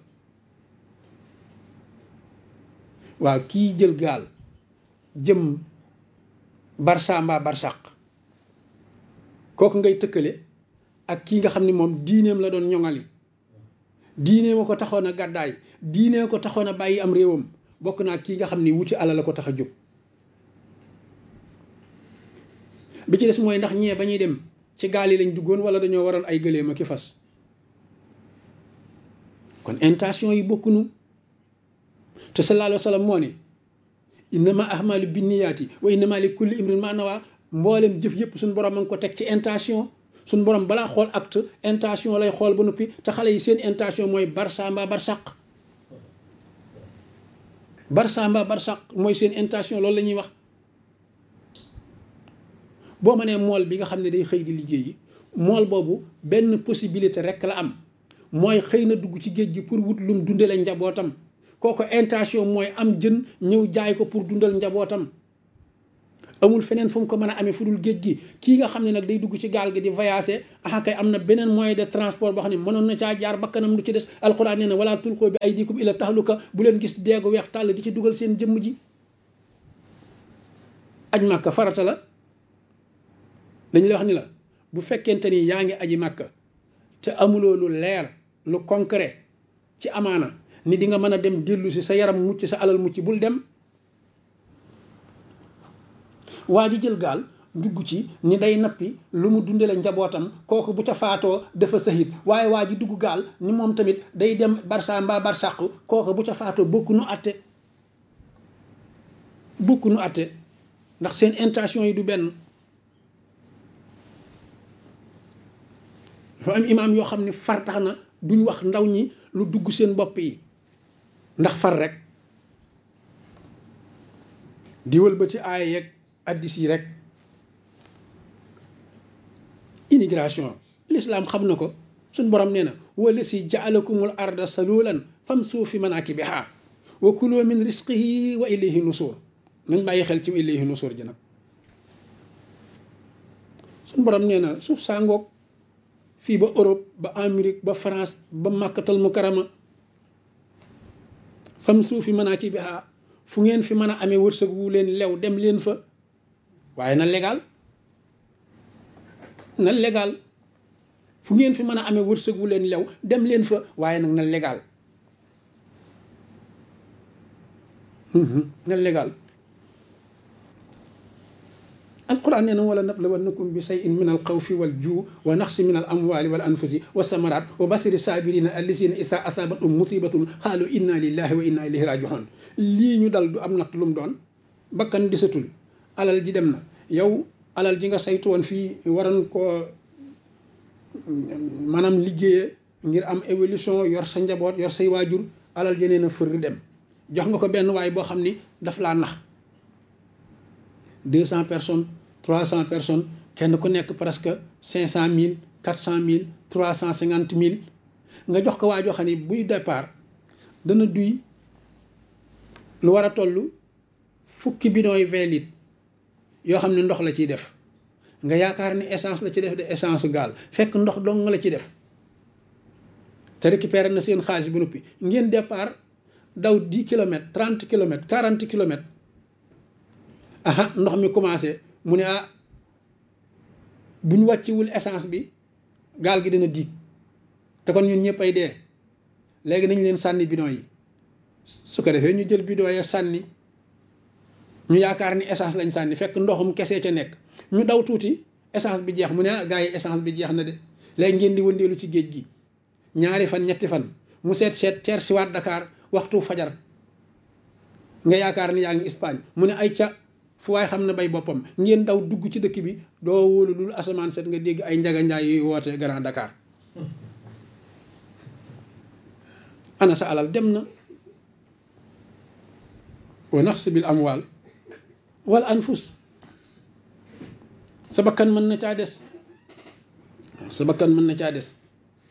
waaw kii jël gaal jëm Barça mbaa Barsaq kooku ngay tëkkale ak kii nga xam ni moom diineem la doon ñoŋali diine ma ko taxoon a gàddaay diine ko taxoon a bàyyi am réewam bokk naa kii nga xam ni wuti alal la ko tax a jóg bi ci des mooy ndax ñee ba ñuy dem ci gaal yi lañ duggoon wala dañoo waroon ay gëléem ak i fas kon intention yi bokkunu te sallallahu alayhi wa sallam moo ne innama ahmalu binniyaati wa innama li kulli imrin ma nawa mboolem jëf yëpp suñu borom a ngi ko teg ci intention suñu borom balaa xool acte intention lay xool ba noppi te xale yi seen intention mooy Barça mbaa Barsaq Barça mbaa Barsaq mooy seen intention loolu la ñuy wax boo ma nee mool bi nga xam ne day xëy di liggéeyi mool boobu benn possibilité rek la am mooy xëy na dugg ci géej gi pour wut lum dundale njabootam kooku intention mooy am jën ñëw jaay ko pour dundal njabootam amul feneen fu mu ko mën a amee fu dul géej gi. Kii nga xam ne nag day dugg ci gaal gi di voyager ah kay am na beneen moyen de transport boo xam ne mënoon na caa jaar bakkanam lu ci des. alquran nee na wala tulqoo bi aydikum ila tahluka, bu leen gis deegu weex tàll di ci dugal seen jëmm ji. aj màkka farata la. dañ lay wax ni la bu fekkente ni yaa ngi aji màkka te amuloo lu leer lu concret ci amaana ni di nga mën a dem dellu si sa yaram mucc sa alal mucc, bul dem. waa ji jël gaal dugg ci ni day nappi lu mu dundale njabootam, kooku bu ca faatoo dafa sahit. waaye waa ji dugg gaal ni moom tamit day dem barsa mbaa barsàq, kooku bu ca faatoo bokku nu atte bokku nu atte ndax seen intention yi du benn. dafa am imaam yoo xam ne far tax na duñ wax ndaw ñi lu dugg seen bopp yi ndax far rek diwal ba ci aaya yeeg addis yi rek. immigration l'islam xam na ko, suñ borom nee na wala si jaalakumul arda salulan famsu fi manakibiha wa kulu min risqihi wa ilayhi nusur. nañ bàyyi xel ci ilayhi nusur ji nag. suñ borom nee na suuf saa ngoog fii ba Europe ba Amérique ba France ba Makkatal Mukarrama famsu fi manakibiha, fu ngeen fi mën a amee wërsëg wu leen lew dem leen fa, waaye na légal na légal. fu ngeen fi mën a amee wërsëg wu leen lew dem leen fa, waaye nag na légal na légal. alquran nee na wala nablawannakum bi shay'in min alxawfi wal juu wa naqsi min al amwali wal anfusi wa samarat wa basiri sabirina allazina isa asabatum musibatun xaalu inna lillahi wa inna ilayhi rajiun. lii ñu dal du am natt lu mu doon, bakkan disatul, alal ji dem na. yow alal ji nga saytu woon fii waroon ko maanaam liggéeye ngir am évolution, yor sa njaboot yor say waajur, alal ji nee na fër dem jox nga ko benn waay boo xam ni daf laa nax. deux cent personnes trois cent personnes, kenn ku nekk presque cinq cent mille quatre cent mille trois cent cinquante mille nga jox ko waa joo xam ni buy départ dana duy lu war a toll fukki bidon yi vingt litres yoo xam ne ndox la ciy def. nga yaakaar ni essence la ci def de essence gaal, fekk ndox dong la ci def. te récupéré na seen xaalis bu noppi. ngeen départ daw dix kilomètres trente kilomètres quarante kilomètres aha ndox mi commencé mu ne ah buñ wàcciwul essence bi gaal gi dina diig te kon ñun ñëpp ay dee, léegi nañ leen sànni bidon yi. su ko defee ñu jël bidon ya sànni, ñu yaakaar ni essence lañ sànni fekk ndoxum kese ca nekk. ñu daw tuuti essence bi jeex mu ne ah gars yi essence bi jeex na de, léegi ngeen di wëndeelu ci géej gi ñaari fan ñetti fan mu seet seet teer si waat Dakar waxtu fajar nga yaakaar ni yaa ngi Espagne mu ne ay ca fu waay xam ne bay boppam. ngeen daw dugg ci dëkk bi doo wóolu lul asamaan set nga dégg ay njaga njaay yuy woote Grand Dakar. ana sa alal dem na. wa naqsi bil amwal wal anfus, sa bakkan mën na caa des sa bakkan mën na caa des.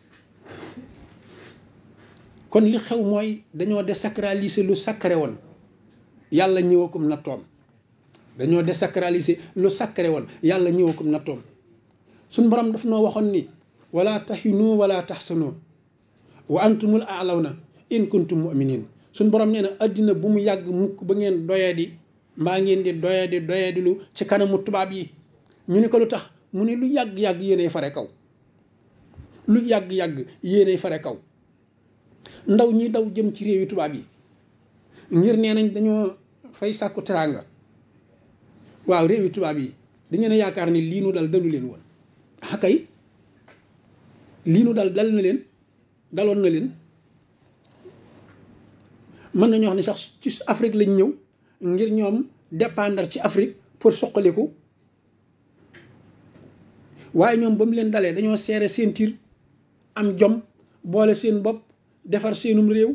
kon li xew mooy dañoo désacraliser lu sacré woon, yàlla ñëwakum nattoom. dañoo désacraliser lu sacré woon, yàlla ñëwakum nattoom. suñ borom daf noo waxoon ni wala tahinu wala tahsanu wa antumul a'lawna in kuntum mu'minin. suñ borom nee na addina bu mu yàgg mukk ba ngeen doyadi mbaa ngeen di doyadi doyadi lu ci kanamu tubaab yi. ñu ne ko lu tax mu ne lu yàgg-yàgg yéenay fare kaw, lu yàgg-yàgg yéenay fare kaw. ndaw ñi daw jëm ci réewi tubaab yi ngir nee nañ dañoo fay sàkku teraanga. waaw réewi tubaab yi da ngeen a yaakaar ni lii nu dal dalu leen woon? ah kay lii nu dal dal na leen, daloon na leen. mën nañu wax ni sax ci Afrique lañ ñëw ngir ñoom dépendre ci Afrique pour soqaliku, waaye ñoom ba mu leen dalee dañoo seere seen tiir am jom boole seen bopp defar seenum réew.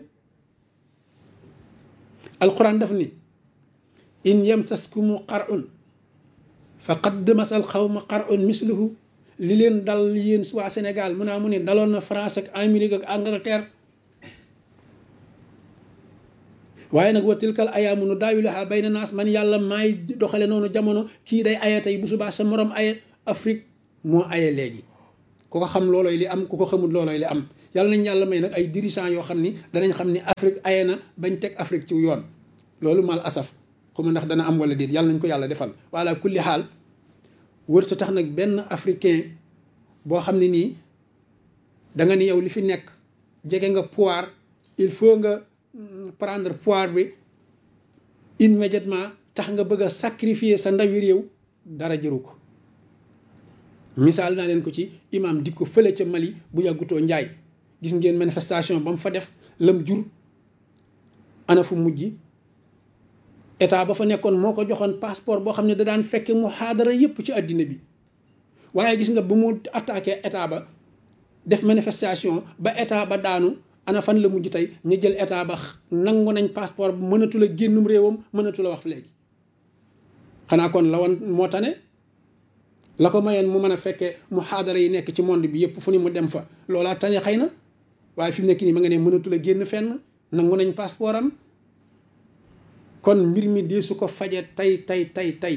alquran daf ni in yamsaskumu qar'un faqad masal xawma qar'un misluhu. li leen dal yéen waa Sénégal mu naa mu ne daloon na France ak Amérique ak Angleterre. waaye nag wa tilkal ayaamu nu daawiluhaa bayna naas man yàlla maay doxale noonu jamono kii day aye tey bu subaa sa morom aye. Afrique moo aye léegi ku ko xam loolooy li am ku ko xamul loolooy li am yàlla nañ yàlla may nag ay dirigeants yoo xam ni danañ xam ni Afrique aye na bañ teg Afrique ci yoon loolu mal asaf xuma ndax dana am wala déet yàlla nañ ko yàlla defal wala kulli xaal wërta tax nag benn africain boo xam ne nii da nga ni yow li fi nekk jege nga pouvoir il faut nga prendre pouvoir bi immédiatement tax nga bëgg a sacrifier sa ndawi réew dara jëru ko misaal naa leen ko ci imam di ko fële ca Mali bu yàggutoo njaay gis ngeen manifestation ba mu fa def lam jur ana fu mujj état ba fa nekkoon moo ko joxoon passeport boo xam ne da daan fekke mu xaadara yépp ci àddina bi waaye gis nga bu mu attaqué état ba def manifestation ba état ba daanu ana fan la mujj tey ñu jël état ba nangu nañ passeport bu mënatul a génnum réewam mënatul a wax léegi xanaa kon la woon moo tane la ko mayoon mu mën a fekkee mu xaadara yi nekk ci monde bi yëpp fu ni mu dem fa loolaa tane xëy na waaye fi mu nekk nii ma nga ne mënatul a génn fenn nangu nañ passeport am kon mbir mi dee su ko faje tey tey tey tey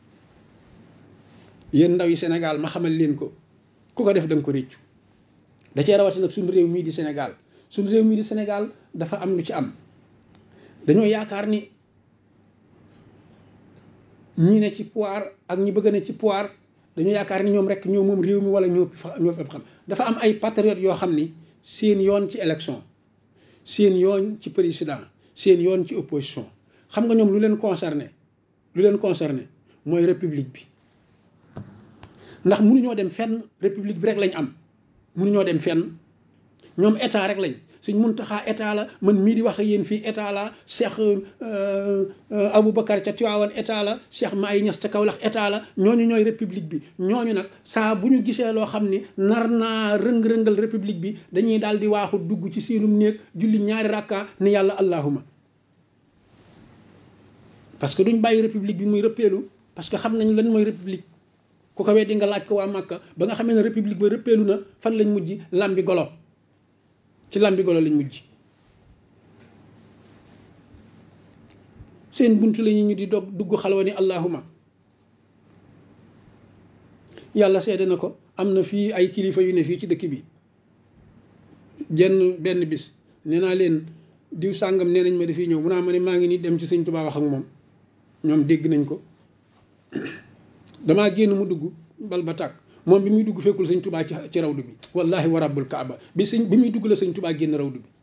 yéen ndaw yi Sénégal ma xamal leen ko ku ko def da nga ko réccu da cee rawati nag suñu réew mii di Sénégal suñu réew mii di Sénégal dafa am lu ci am dañoo yaakaar ni ñii ne ci pouvoir ak ñi bëgg ne ci pouvoir dañoo yaakaar ni ñoom rek ñoo moom réew mi wala ñoo ñoo fi xam dafa am ay patriotes yoo xam ni seen yoon ci élection seen yoon ci président seen yoon ci opposition xam nga ñoom lu leen concerné lu leen concerné mooy république bi ndax mënuñoo dem fenn république bi rek lañ am mënuñoo dem fenn ñoom état rek lañ Sëñ Muntaxa état la man mii di wax ak yéen fii état la Cheikh Aboubacar ca Tiwaawan état la Cheikh Maay Ñas ca Kawlax état la ñooñu ñooy république bi ñooñu nag saa bu ñu gisee loo xam ni nar naa rëng-rëngal république bi dañuy daal di waaxu dugg ci seenum néeg julli ñaari rakka ni yàlla allahuma parce que duñ bàyyi république bi muy rëppeelu parce que xam nañ lan mooy république ku ko weddi nga laaj ko waa Màkka ba nga xamee ne république ba rëppeelu na fan lañ mujj lambi golo ci lambi golo lañ mujj seen buntu la ñu di dog dugg xalwa ni allahuma yàlla seede na ko am na fii ay kilifa yu ne fii ci dëkk bi jenn benn bis nee naa leen diw sàngam nee nañ ma dafiy ñëw mu naa ma ne maa ngi nii dem ci sëñ Tuubaa wax ak moom ñoom dégg nañ ko damaa génn mu dugg bal ba tàkk moom bi muy dugg fekkul sëñ Tuubaa ci ci rawdu bi wallahi wa rabbul kaaba bi sëñ bi muy dugg la sëñ Tuubaa génn rawdu bi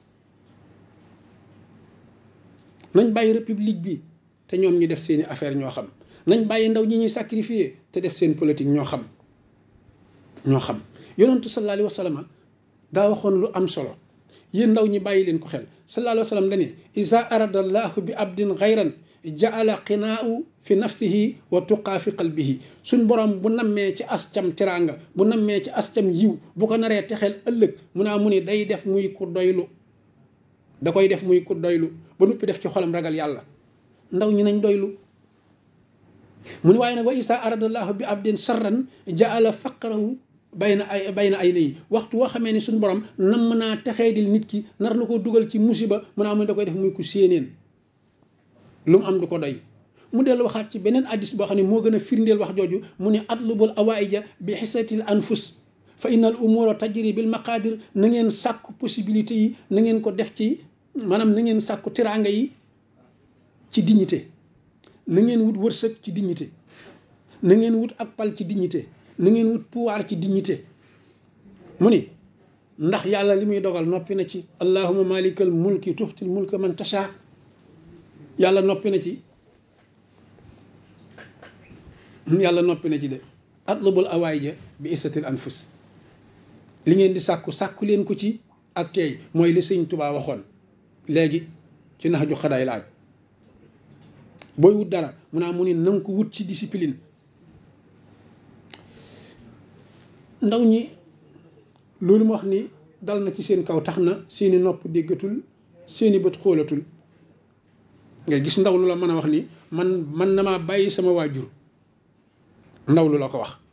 nañ bàyyi république bi te ñoom ñu def seeni affaire ñoo xam nañ bàyyi ndaw ñi ñuy sacrifier te def seen politique ñoo xam ñoo xam yonentu sallallahu alayhi wa sallam daa waxoon lu am solo yéen ndaw ñi bàyyi leen ko xel sallallahu alayhi wa sallam dane iza arada allahu bi abdin xayran jaala qinaau fi nafsihi wa tuqaa fi qalbihi suñ borom bu nammee ci ascam teraanga bu nammee ci ascam yiw bu ko naree texeel ëllëg mu naa mu ni day def muy ku doylu da koy def muy ku doylu ba nuppi def ci xolam ragal yàlla ndaw ñi nañ doylu mu ni waaye nag wa isa aradallahu bi abdin sarran jaala faqrahu bayna ay bayna ay nayi waxtu woo xamee ni suñ borom nam naa texeedil nit ki nar na ko dugal ci musiba mu naa mu ni da koy def muy ku séeneen lu mu am du ko doy mu dellu waxaat ci beneen addis boo xam ne moo gën a firndeel wax jooju mu ne atlubul awaïja bi xisatil anfus fa innal umura tajri bil maqadir na ngeen sàkku possibilité yi na ngeen ko def ci maanaam na ngeen sàkku teraanga yi ci dignité na ngeen wut wërsëg ci dignité na ngeen wut ak pal ci dignité na ngeen wut pouvoir ci dignité mu ni ndax yàlla li muy dogal noppi na ci allahumma malikal mulki tuxtil mulka man tasha yàlla noppi na ci yàlla noppi na ci de atlubul awaïja bi isatil anfus li ngeen di sàkku sàkku leen ko ci ak teey mooy li sëñ Tuubaa waxoon léegi ci nax ju xadaay laaj booy wut dara mu naa mu ni nanga ko wut ci discipline ndaw ñi loolu ma wax ni dal na ci seen kaw tax na seeni nopp déggatul seeni bët xoolatul nga gis ndaw lu la mën a wax ni man man na maa bàyyi sama waajur ndaw lu la ko wax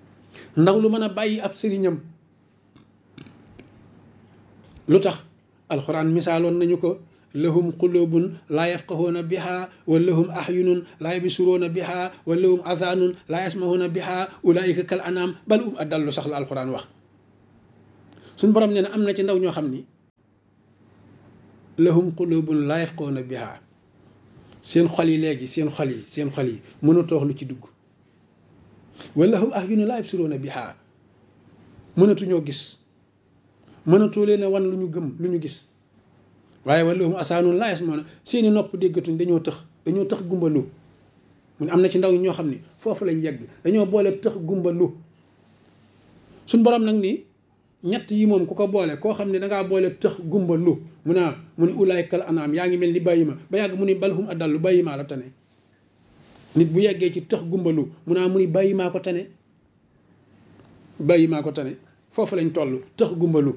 ndaw lu mën a bàyyi ab sëriñam lu tax alxuraan misaaloon nañu ko lahum qulubun laa yafqahuuna biha wa lahum ahyunun laa yabsuruuna biha wa lahum adhanun laa yasmahuuna biha ulaika kal anam bal um adallu sax la alxuraan wax suñ borom nee na am na ci ndaw ñoo xam ni lahum qulubun laa yafqahuuna biha seen xol yi léegi seen xol yi seen xol yi mënatoo wax lu ci dugg wa lahum ahyunun laa yabsuruuna biha mënatuñoo gis mënatoo leen a wan lu ñu gëm lu ñu gis waaye wala mu asaanoon laa yasmauna seeni nopp déggatuñ dañoo tëx dañoo tëx gumbalu mu ne am na ci ndaw ñi ñoo xam ne foofu lañ yegg dañoo boole tëx gumbalu suñ borom nag ni ñett yi moom ku ko boole koo xam ne dangaa boole tëx gumbalu mu ne mu ne ulaykal anaam yaa ngi mel ni bàyyi ma ba yàgg mu ni balhum adallu bàyyi maa la tane nit bu yeggee ci tëx gumbalu mu naa mu ni bàyyi maa ko tane bàyyi maa ko tane foofu lañ toll tëx gumbalu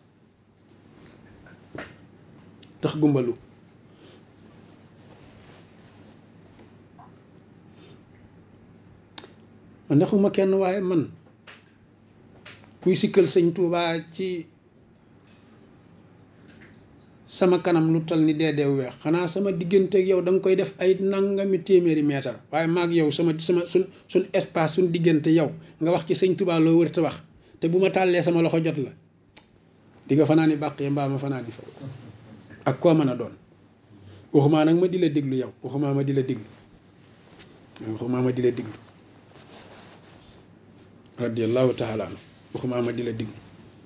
tax gumbalu man ndaxuma kenn waaye man kuy sikkal sëñ Tuubaa ci sama kanam lu tal ni dee dee weex xanaa sama diggante ak yow da nga koy def ay nangami téeméeri meetar waaye maag yow sama sama suñ suñ espace suñ diggante yow nga wax ci sëñ Tuubaa loo wër te wax te bu ma tàllee sama loxo jot la di nga fanaa ni bàqee mbaa ma fanaa di fa ak koo mën a doon waxumaa nag ma di la déglu yow waxumaa ma di la déglu waxumaa ma di la déglu radiyallahu taala anhu waxumaa ma di la déglu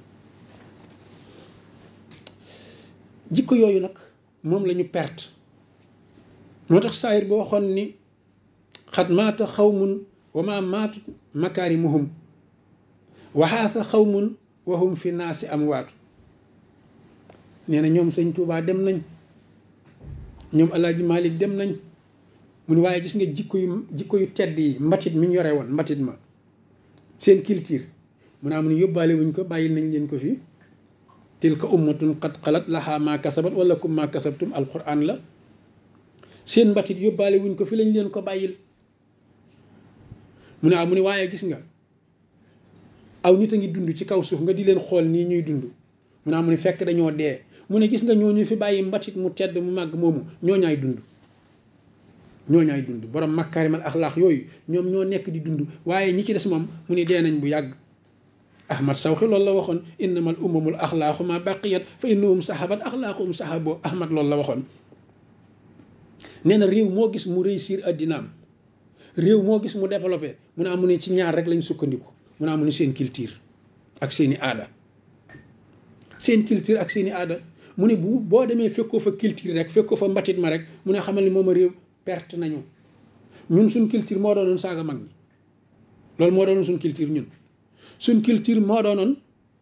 jikko yooyu nag moom la ñu perte moo tax saayir ba waxoon ni xat maata xawmun wa ma maatu makaarimuhum waxaasa xawmun wa hum fi naasi amwaatu nee na ñoom sëñ Tuubaa dem nañ ñoom Alaaji Maalik dem nañ mu ne waaye gis nga jikko yu jikko yu tedd yi mbatit mi ñu yore woon mbatit ma seen culture mu ne am ni yóbbaale wuñ ko bàyyil nañ leen ko fii tilka ummatun qad xalat lahaa maa kasabat wala kum maa kasabtum alquran la seen mbatit yóbbaale wuñ ko fi lañ leen ko bàyyil mu ne ah mu ne waaye gis nga aw nit a ngi dund ci kaw suuf nga di leen xool nii ñuy dund mu ne ah mu ne fekk dañoo dee mu ne gis nga ñooñu fi bàyyi mbatit mu tedd mu màgg moomu ñooñaay dund ñooñaay dund borom makaarimal axlaax yooyu ñoom ñoo nekk di dund waaye ñi ci des moom mu ne dee nañ bu yàgg ahmad sawxi loolu la waxoon innamal umamul axlaaqu ma baqiyat fa innahum sahabat axlaaquhum sahabo ahmad loolu la waxoon nee na réew moo gis mu réussir addinaam réew moo gis mu développé mu ne amu ne ci ñaar rek lañ sukkandiku mu ne amu ne seen culture ak seeni aada seen culture ak seeni aada mu ne bu boo demee fekkoo fa culture rek fekkoo fa mbatit ma rek mu ne xamal ni moom a réew perte nañu ñun suñ culture moo doonoon saaga mag ñi loolu moo doonoon suñ culture ñun suñ culture moo doonoon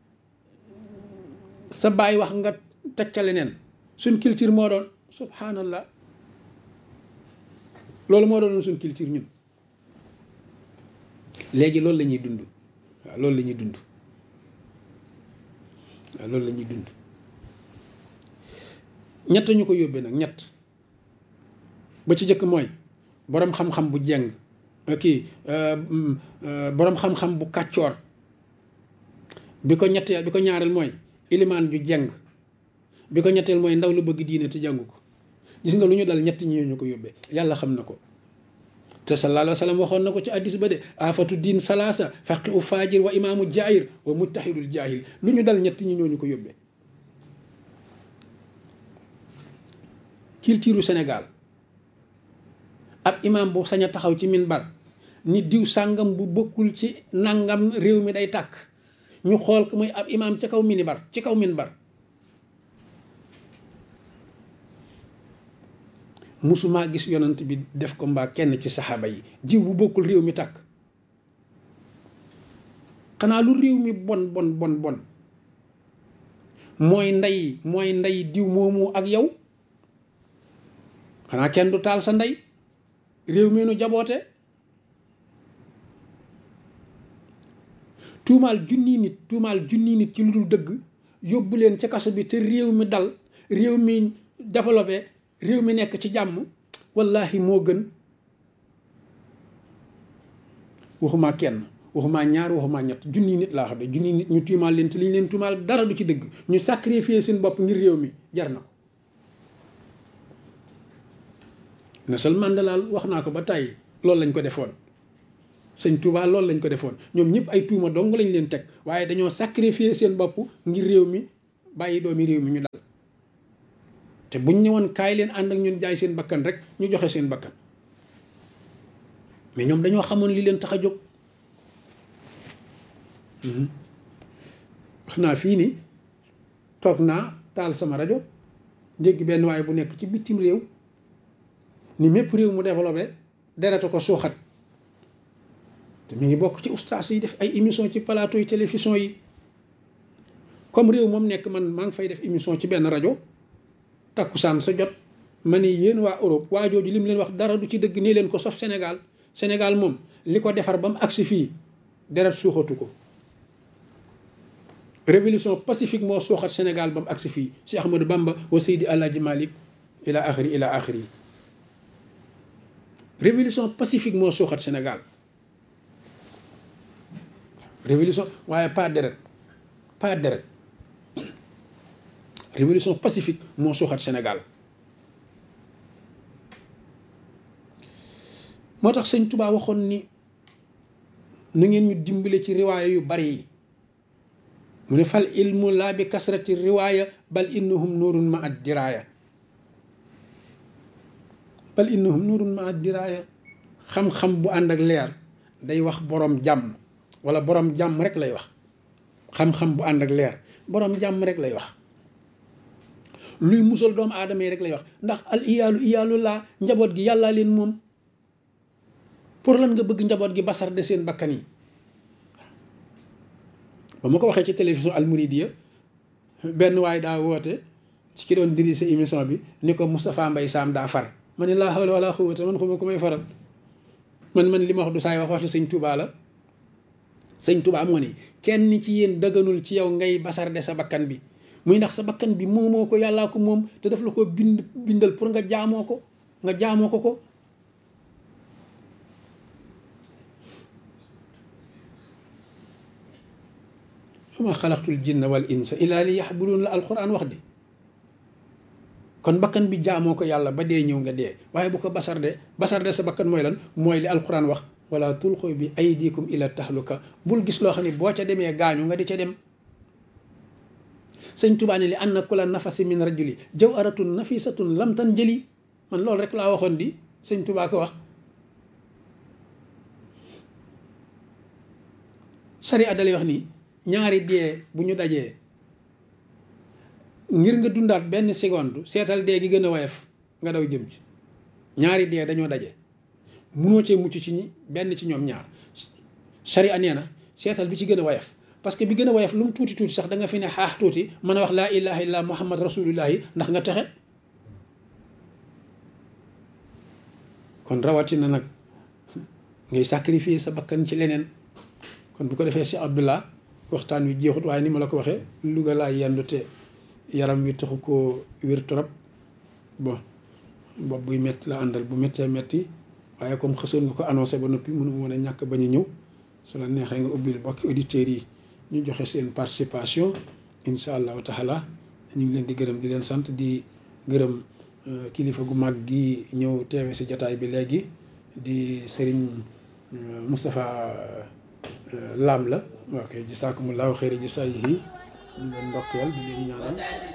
sa baay wax nga teg ca leneen suñ culture moo doon subhanallah loolu moo doonoon suñ culture ñun léegi loolu la ñuy dund waaw loolu la ñuy dund waaw loolu la ñuy dund ñett ñu ko yóbbee nag ñett ba ci jëkk mooy boroom xam-xam bu jeng kii boroom xam-xam bu kàccoor bi ko ñetteel bi ko ñaareel mooy ilimaan ju jeng bi ko ñetteel mooy ndaw lu bëgg diine te jàngu ko gis nga lu ñu dal ñett ñi ñu ko yóbbee yàlla xam na ko te sallallahu alayhi wa sallam waxoon na ko ci addis ba de afatu diin salaasa faqi u fajir wa imaamu jaahir wa mujtahidul jaahil lu ñu dal ñett ñi ñoo ñu ko yóbbee culture Sénégal ab imaam bu sañ a taxaw ci minbar ni diw sàngam bu bokkul ci nangam réew mi day tàkk ñu xool ko muy ab imaam ci kaw minibar ci kaw minbar musuma gis yonant bi def ko mbaa kenn ci saxaaba yi diw bu bokkul réew mi tàkk xanaa lu réew mi bon bon bon bon mooy ndey mooy ndey diw moomu ak yow xanaa kenn du taal sa ndey réew mi nu jaboote tuumaal junni nit tuumaal junni nit ci lu dul dëgg yóbbu leen ca kaso bi te réew mi dal réew mi développé réew mi nekk ci jàmm wallahi moo gën waxuma kenn waxumaa ñaar waxumaa ñett junniy nit laa xam ne junniy nit ñu tuumaal leen te li ñu leen tuumaal dara du ci dëgg ñu sacrifier seen bopp ngir réew mi jar na ko. Nelson Mandela wax naa ko ba tàyyi loolu lañ ko defoon sëñ Touba loolu lañ ko defoon ñoom ñëpp ay tuuma dong lañ leen teg waaye dañoo sacrifier seen bopp ngir réew mi bàyyi doomi réew mi ñu dal te buñ ñëwoon kaay leen ànd ak ñun jaay seen bakkan rek ñu joxe seen bakkan mais ñoom dañoo xamoon li leen tax a jóg. wax naa fii ni toog naa taal sama rajo dégg benn waaye bu nekk ci bitim réew ni mépp réew mu développé dereta ko suuxat te mi ngi bokk ci ustaas yi def ay émission ci plateau yi télévision yi comme réew moom nekk man maa ngi fay def émission ci benn rajo takkusaan sa jot ma ni yéen waa Europe waa jooju li mu leen wax dara du ci dëgg nii leen ko sauf Sénégal Sénégal moom li ko defar ba mu agsi fii deret suuxatu ko révolution pacifique moo suuxat Sénégal ba mu agsi fii Cheikh Ahmadou Bamba wa Seydi Alaaji Malick ila axiri ila axiri révolution pacifique moo suuxat Sénégal révolution waaye pas deret pas deret révolution pacifique moo suuxat Sénégal moo tax sëñ Touba waxoon ni na ngeen ñu dimbale ci riwaaya yu bari yi mu ne fal ilmu laa bi kasrati riwaaya bal innahum nuurun ma ad diraaya bal innahum nuurun ma ad diraaya xam-xam bu ànd ak leer day wax borom jàmm wala borom jàmm rek lay wax xam-xam bu ànd ak leer borom jàmm rek lay wax luy musal doomu aadama yi rek lay wax ndax al iyaalu iyaalu laa njaboot gi yàllaa leen moom pour lan nga bëgg njaboot gi basar de seen bakkan yi ba ma ko waxee ci télévision Al Mouridiyyah benn waay daa woote ci ki doon dirige émission bi ni ko Moustapha Mbaye Sam daa far ma ne laa hawla wala quwwata man xuma ko may faral man man li ma wax du saay wax waxi sëñ Touba la sëñ Touba moo ni kenn ci yéen dëgganul ci yow ngay basar de sa bakkan bi muy ndax sa bakkan bi moomoo ko yàllaa ko moom te daf la ko bind bindal pour nga jaamoo ko nga jaamoo ko ko ma xalaqtul jinna wal insa illa li yaxbudun la alquran wax di kon bakkan bi jaamoo ko yàlla ba dee ñëw nga dee waaye bu ko basar de basar de sa bakkan mooy lan mooy li alquran wax wala tulqu bi aydikum ila tahluka bul gis loo xam ne boo ca demee gaañu nga di ca dem sëñ Tuubaa ne li anna kula nafasi min rajuli jawharatun nafisatun lam tan jëli man loolu rek laa waxoon di sëñ Tuubaa ko wax sari addalay wax nii ñaari dee bu ñu dajee ngir nga dundaat benn seconde seetal dee gi gën a woyof nga daw jëm ci ñaari dee dañoo daje munoo cee mucc ci ñi benn ci ñoom ñaar sharia nee na seetal bi ci gën a woyof parce que bi gën a woyof lu mu tuuti tuuti sax da nga fi ne xaax tuuti mën a wax laa ilaha illa muhammad rasulullahi ndax nga texe kon rawatina nag ngay sacrifier sa bakkan ci leneen kon bu ko defee si Abdullah waxtaan wi jeexut waaye ni ma la ko waxee Louga laa yendu te yaram wi taxu koo wér trop bon bopp buy métti la àndal bu méttee métti waaye comme xësoon nga ko annoncé ba noppi mënu mën a ñàkk bañ a ñëw su la neexee nga ubbil bokki auditeurs yi ñu joxe seen participation incha allahu taala ñu ngi leen di gërëm di leen sant di gërëm kilifa gu mag gi ñëw teewe si jataay bi léegi di Serigne Moustapha Lam la ok jisaakumullahu xayri jisaayihi ñu leen ndokkeel di leen ñaanal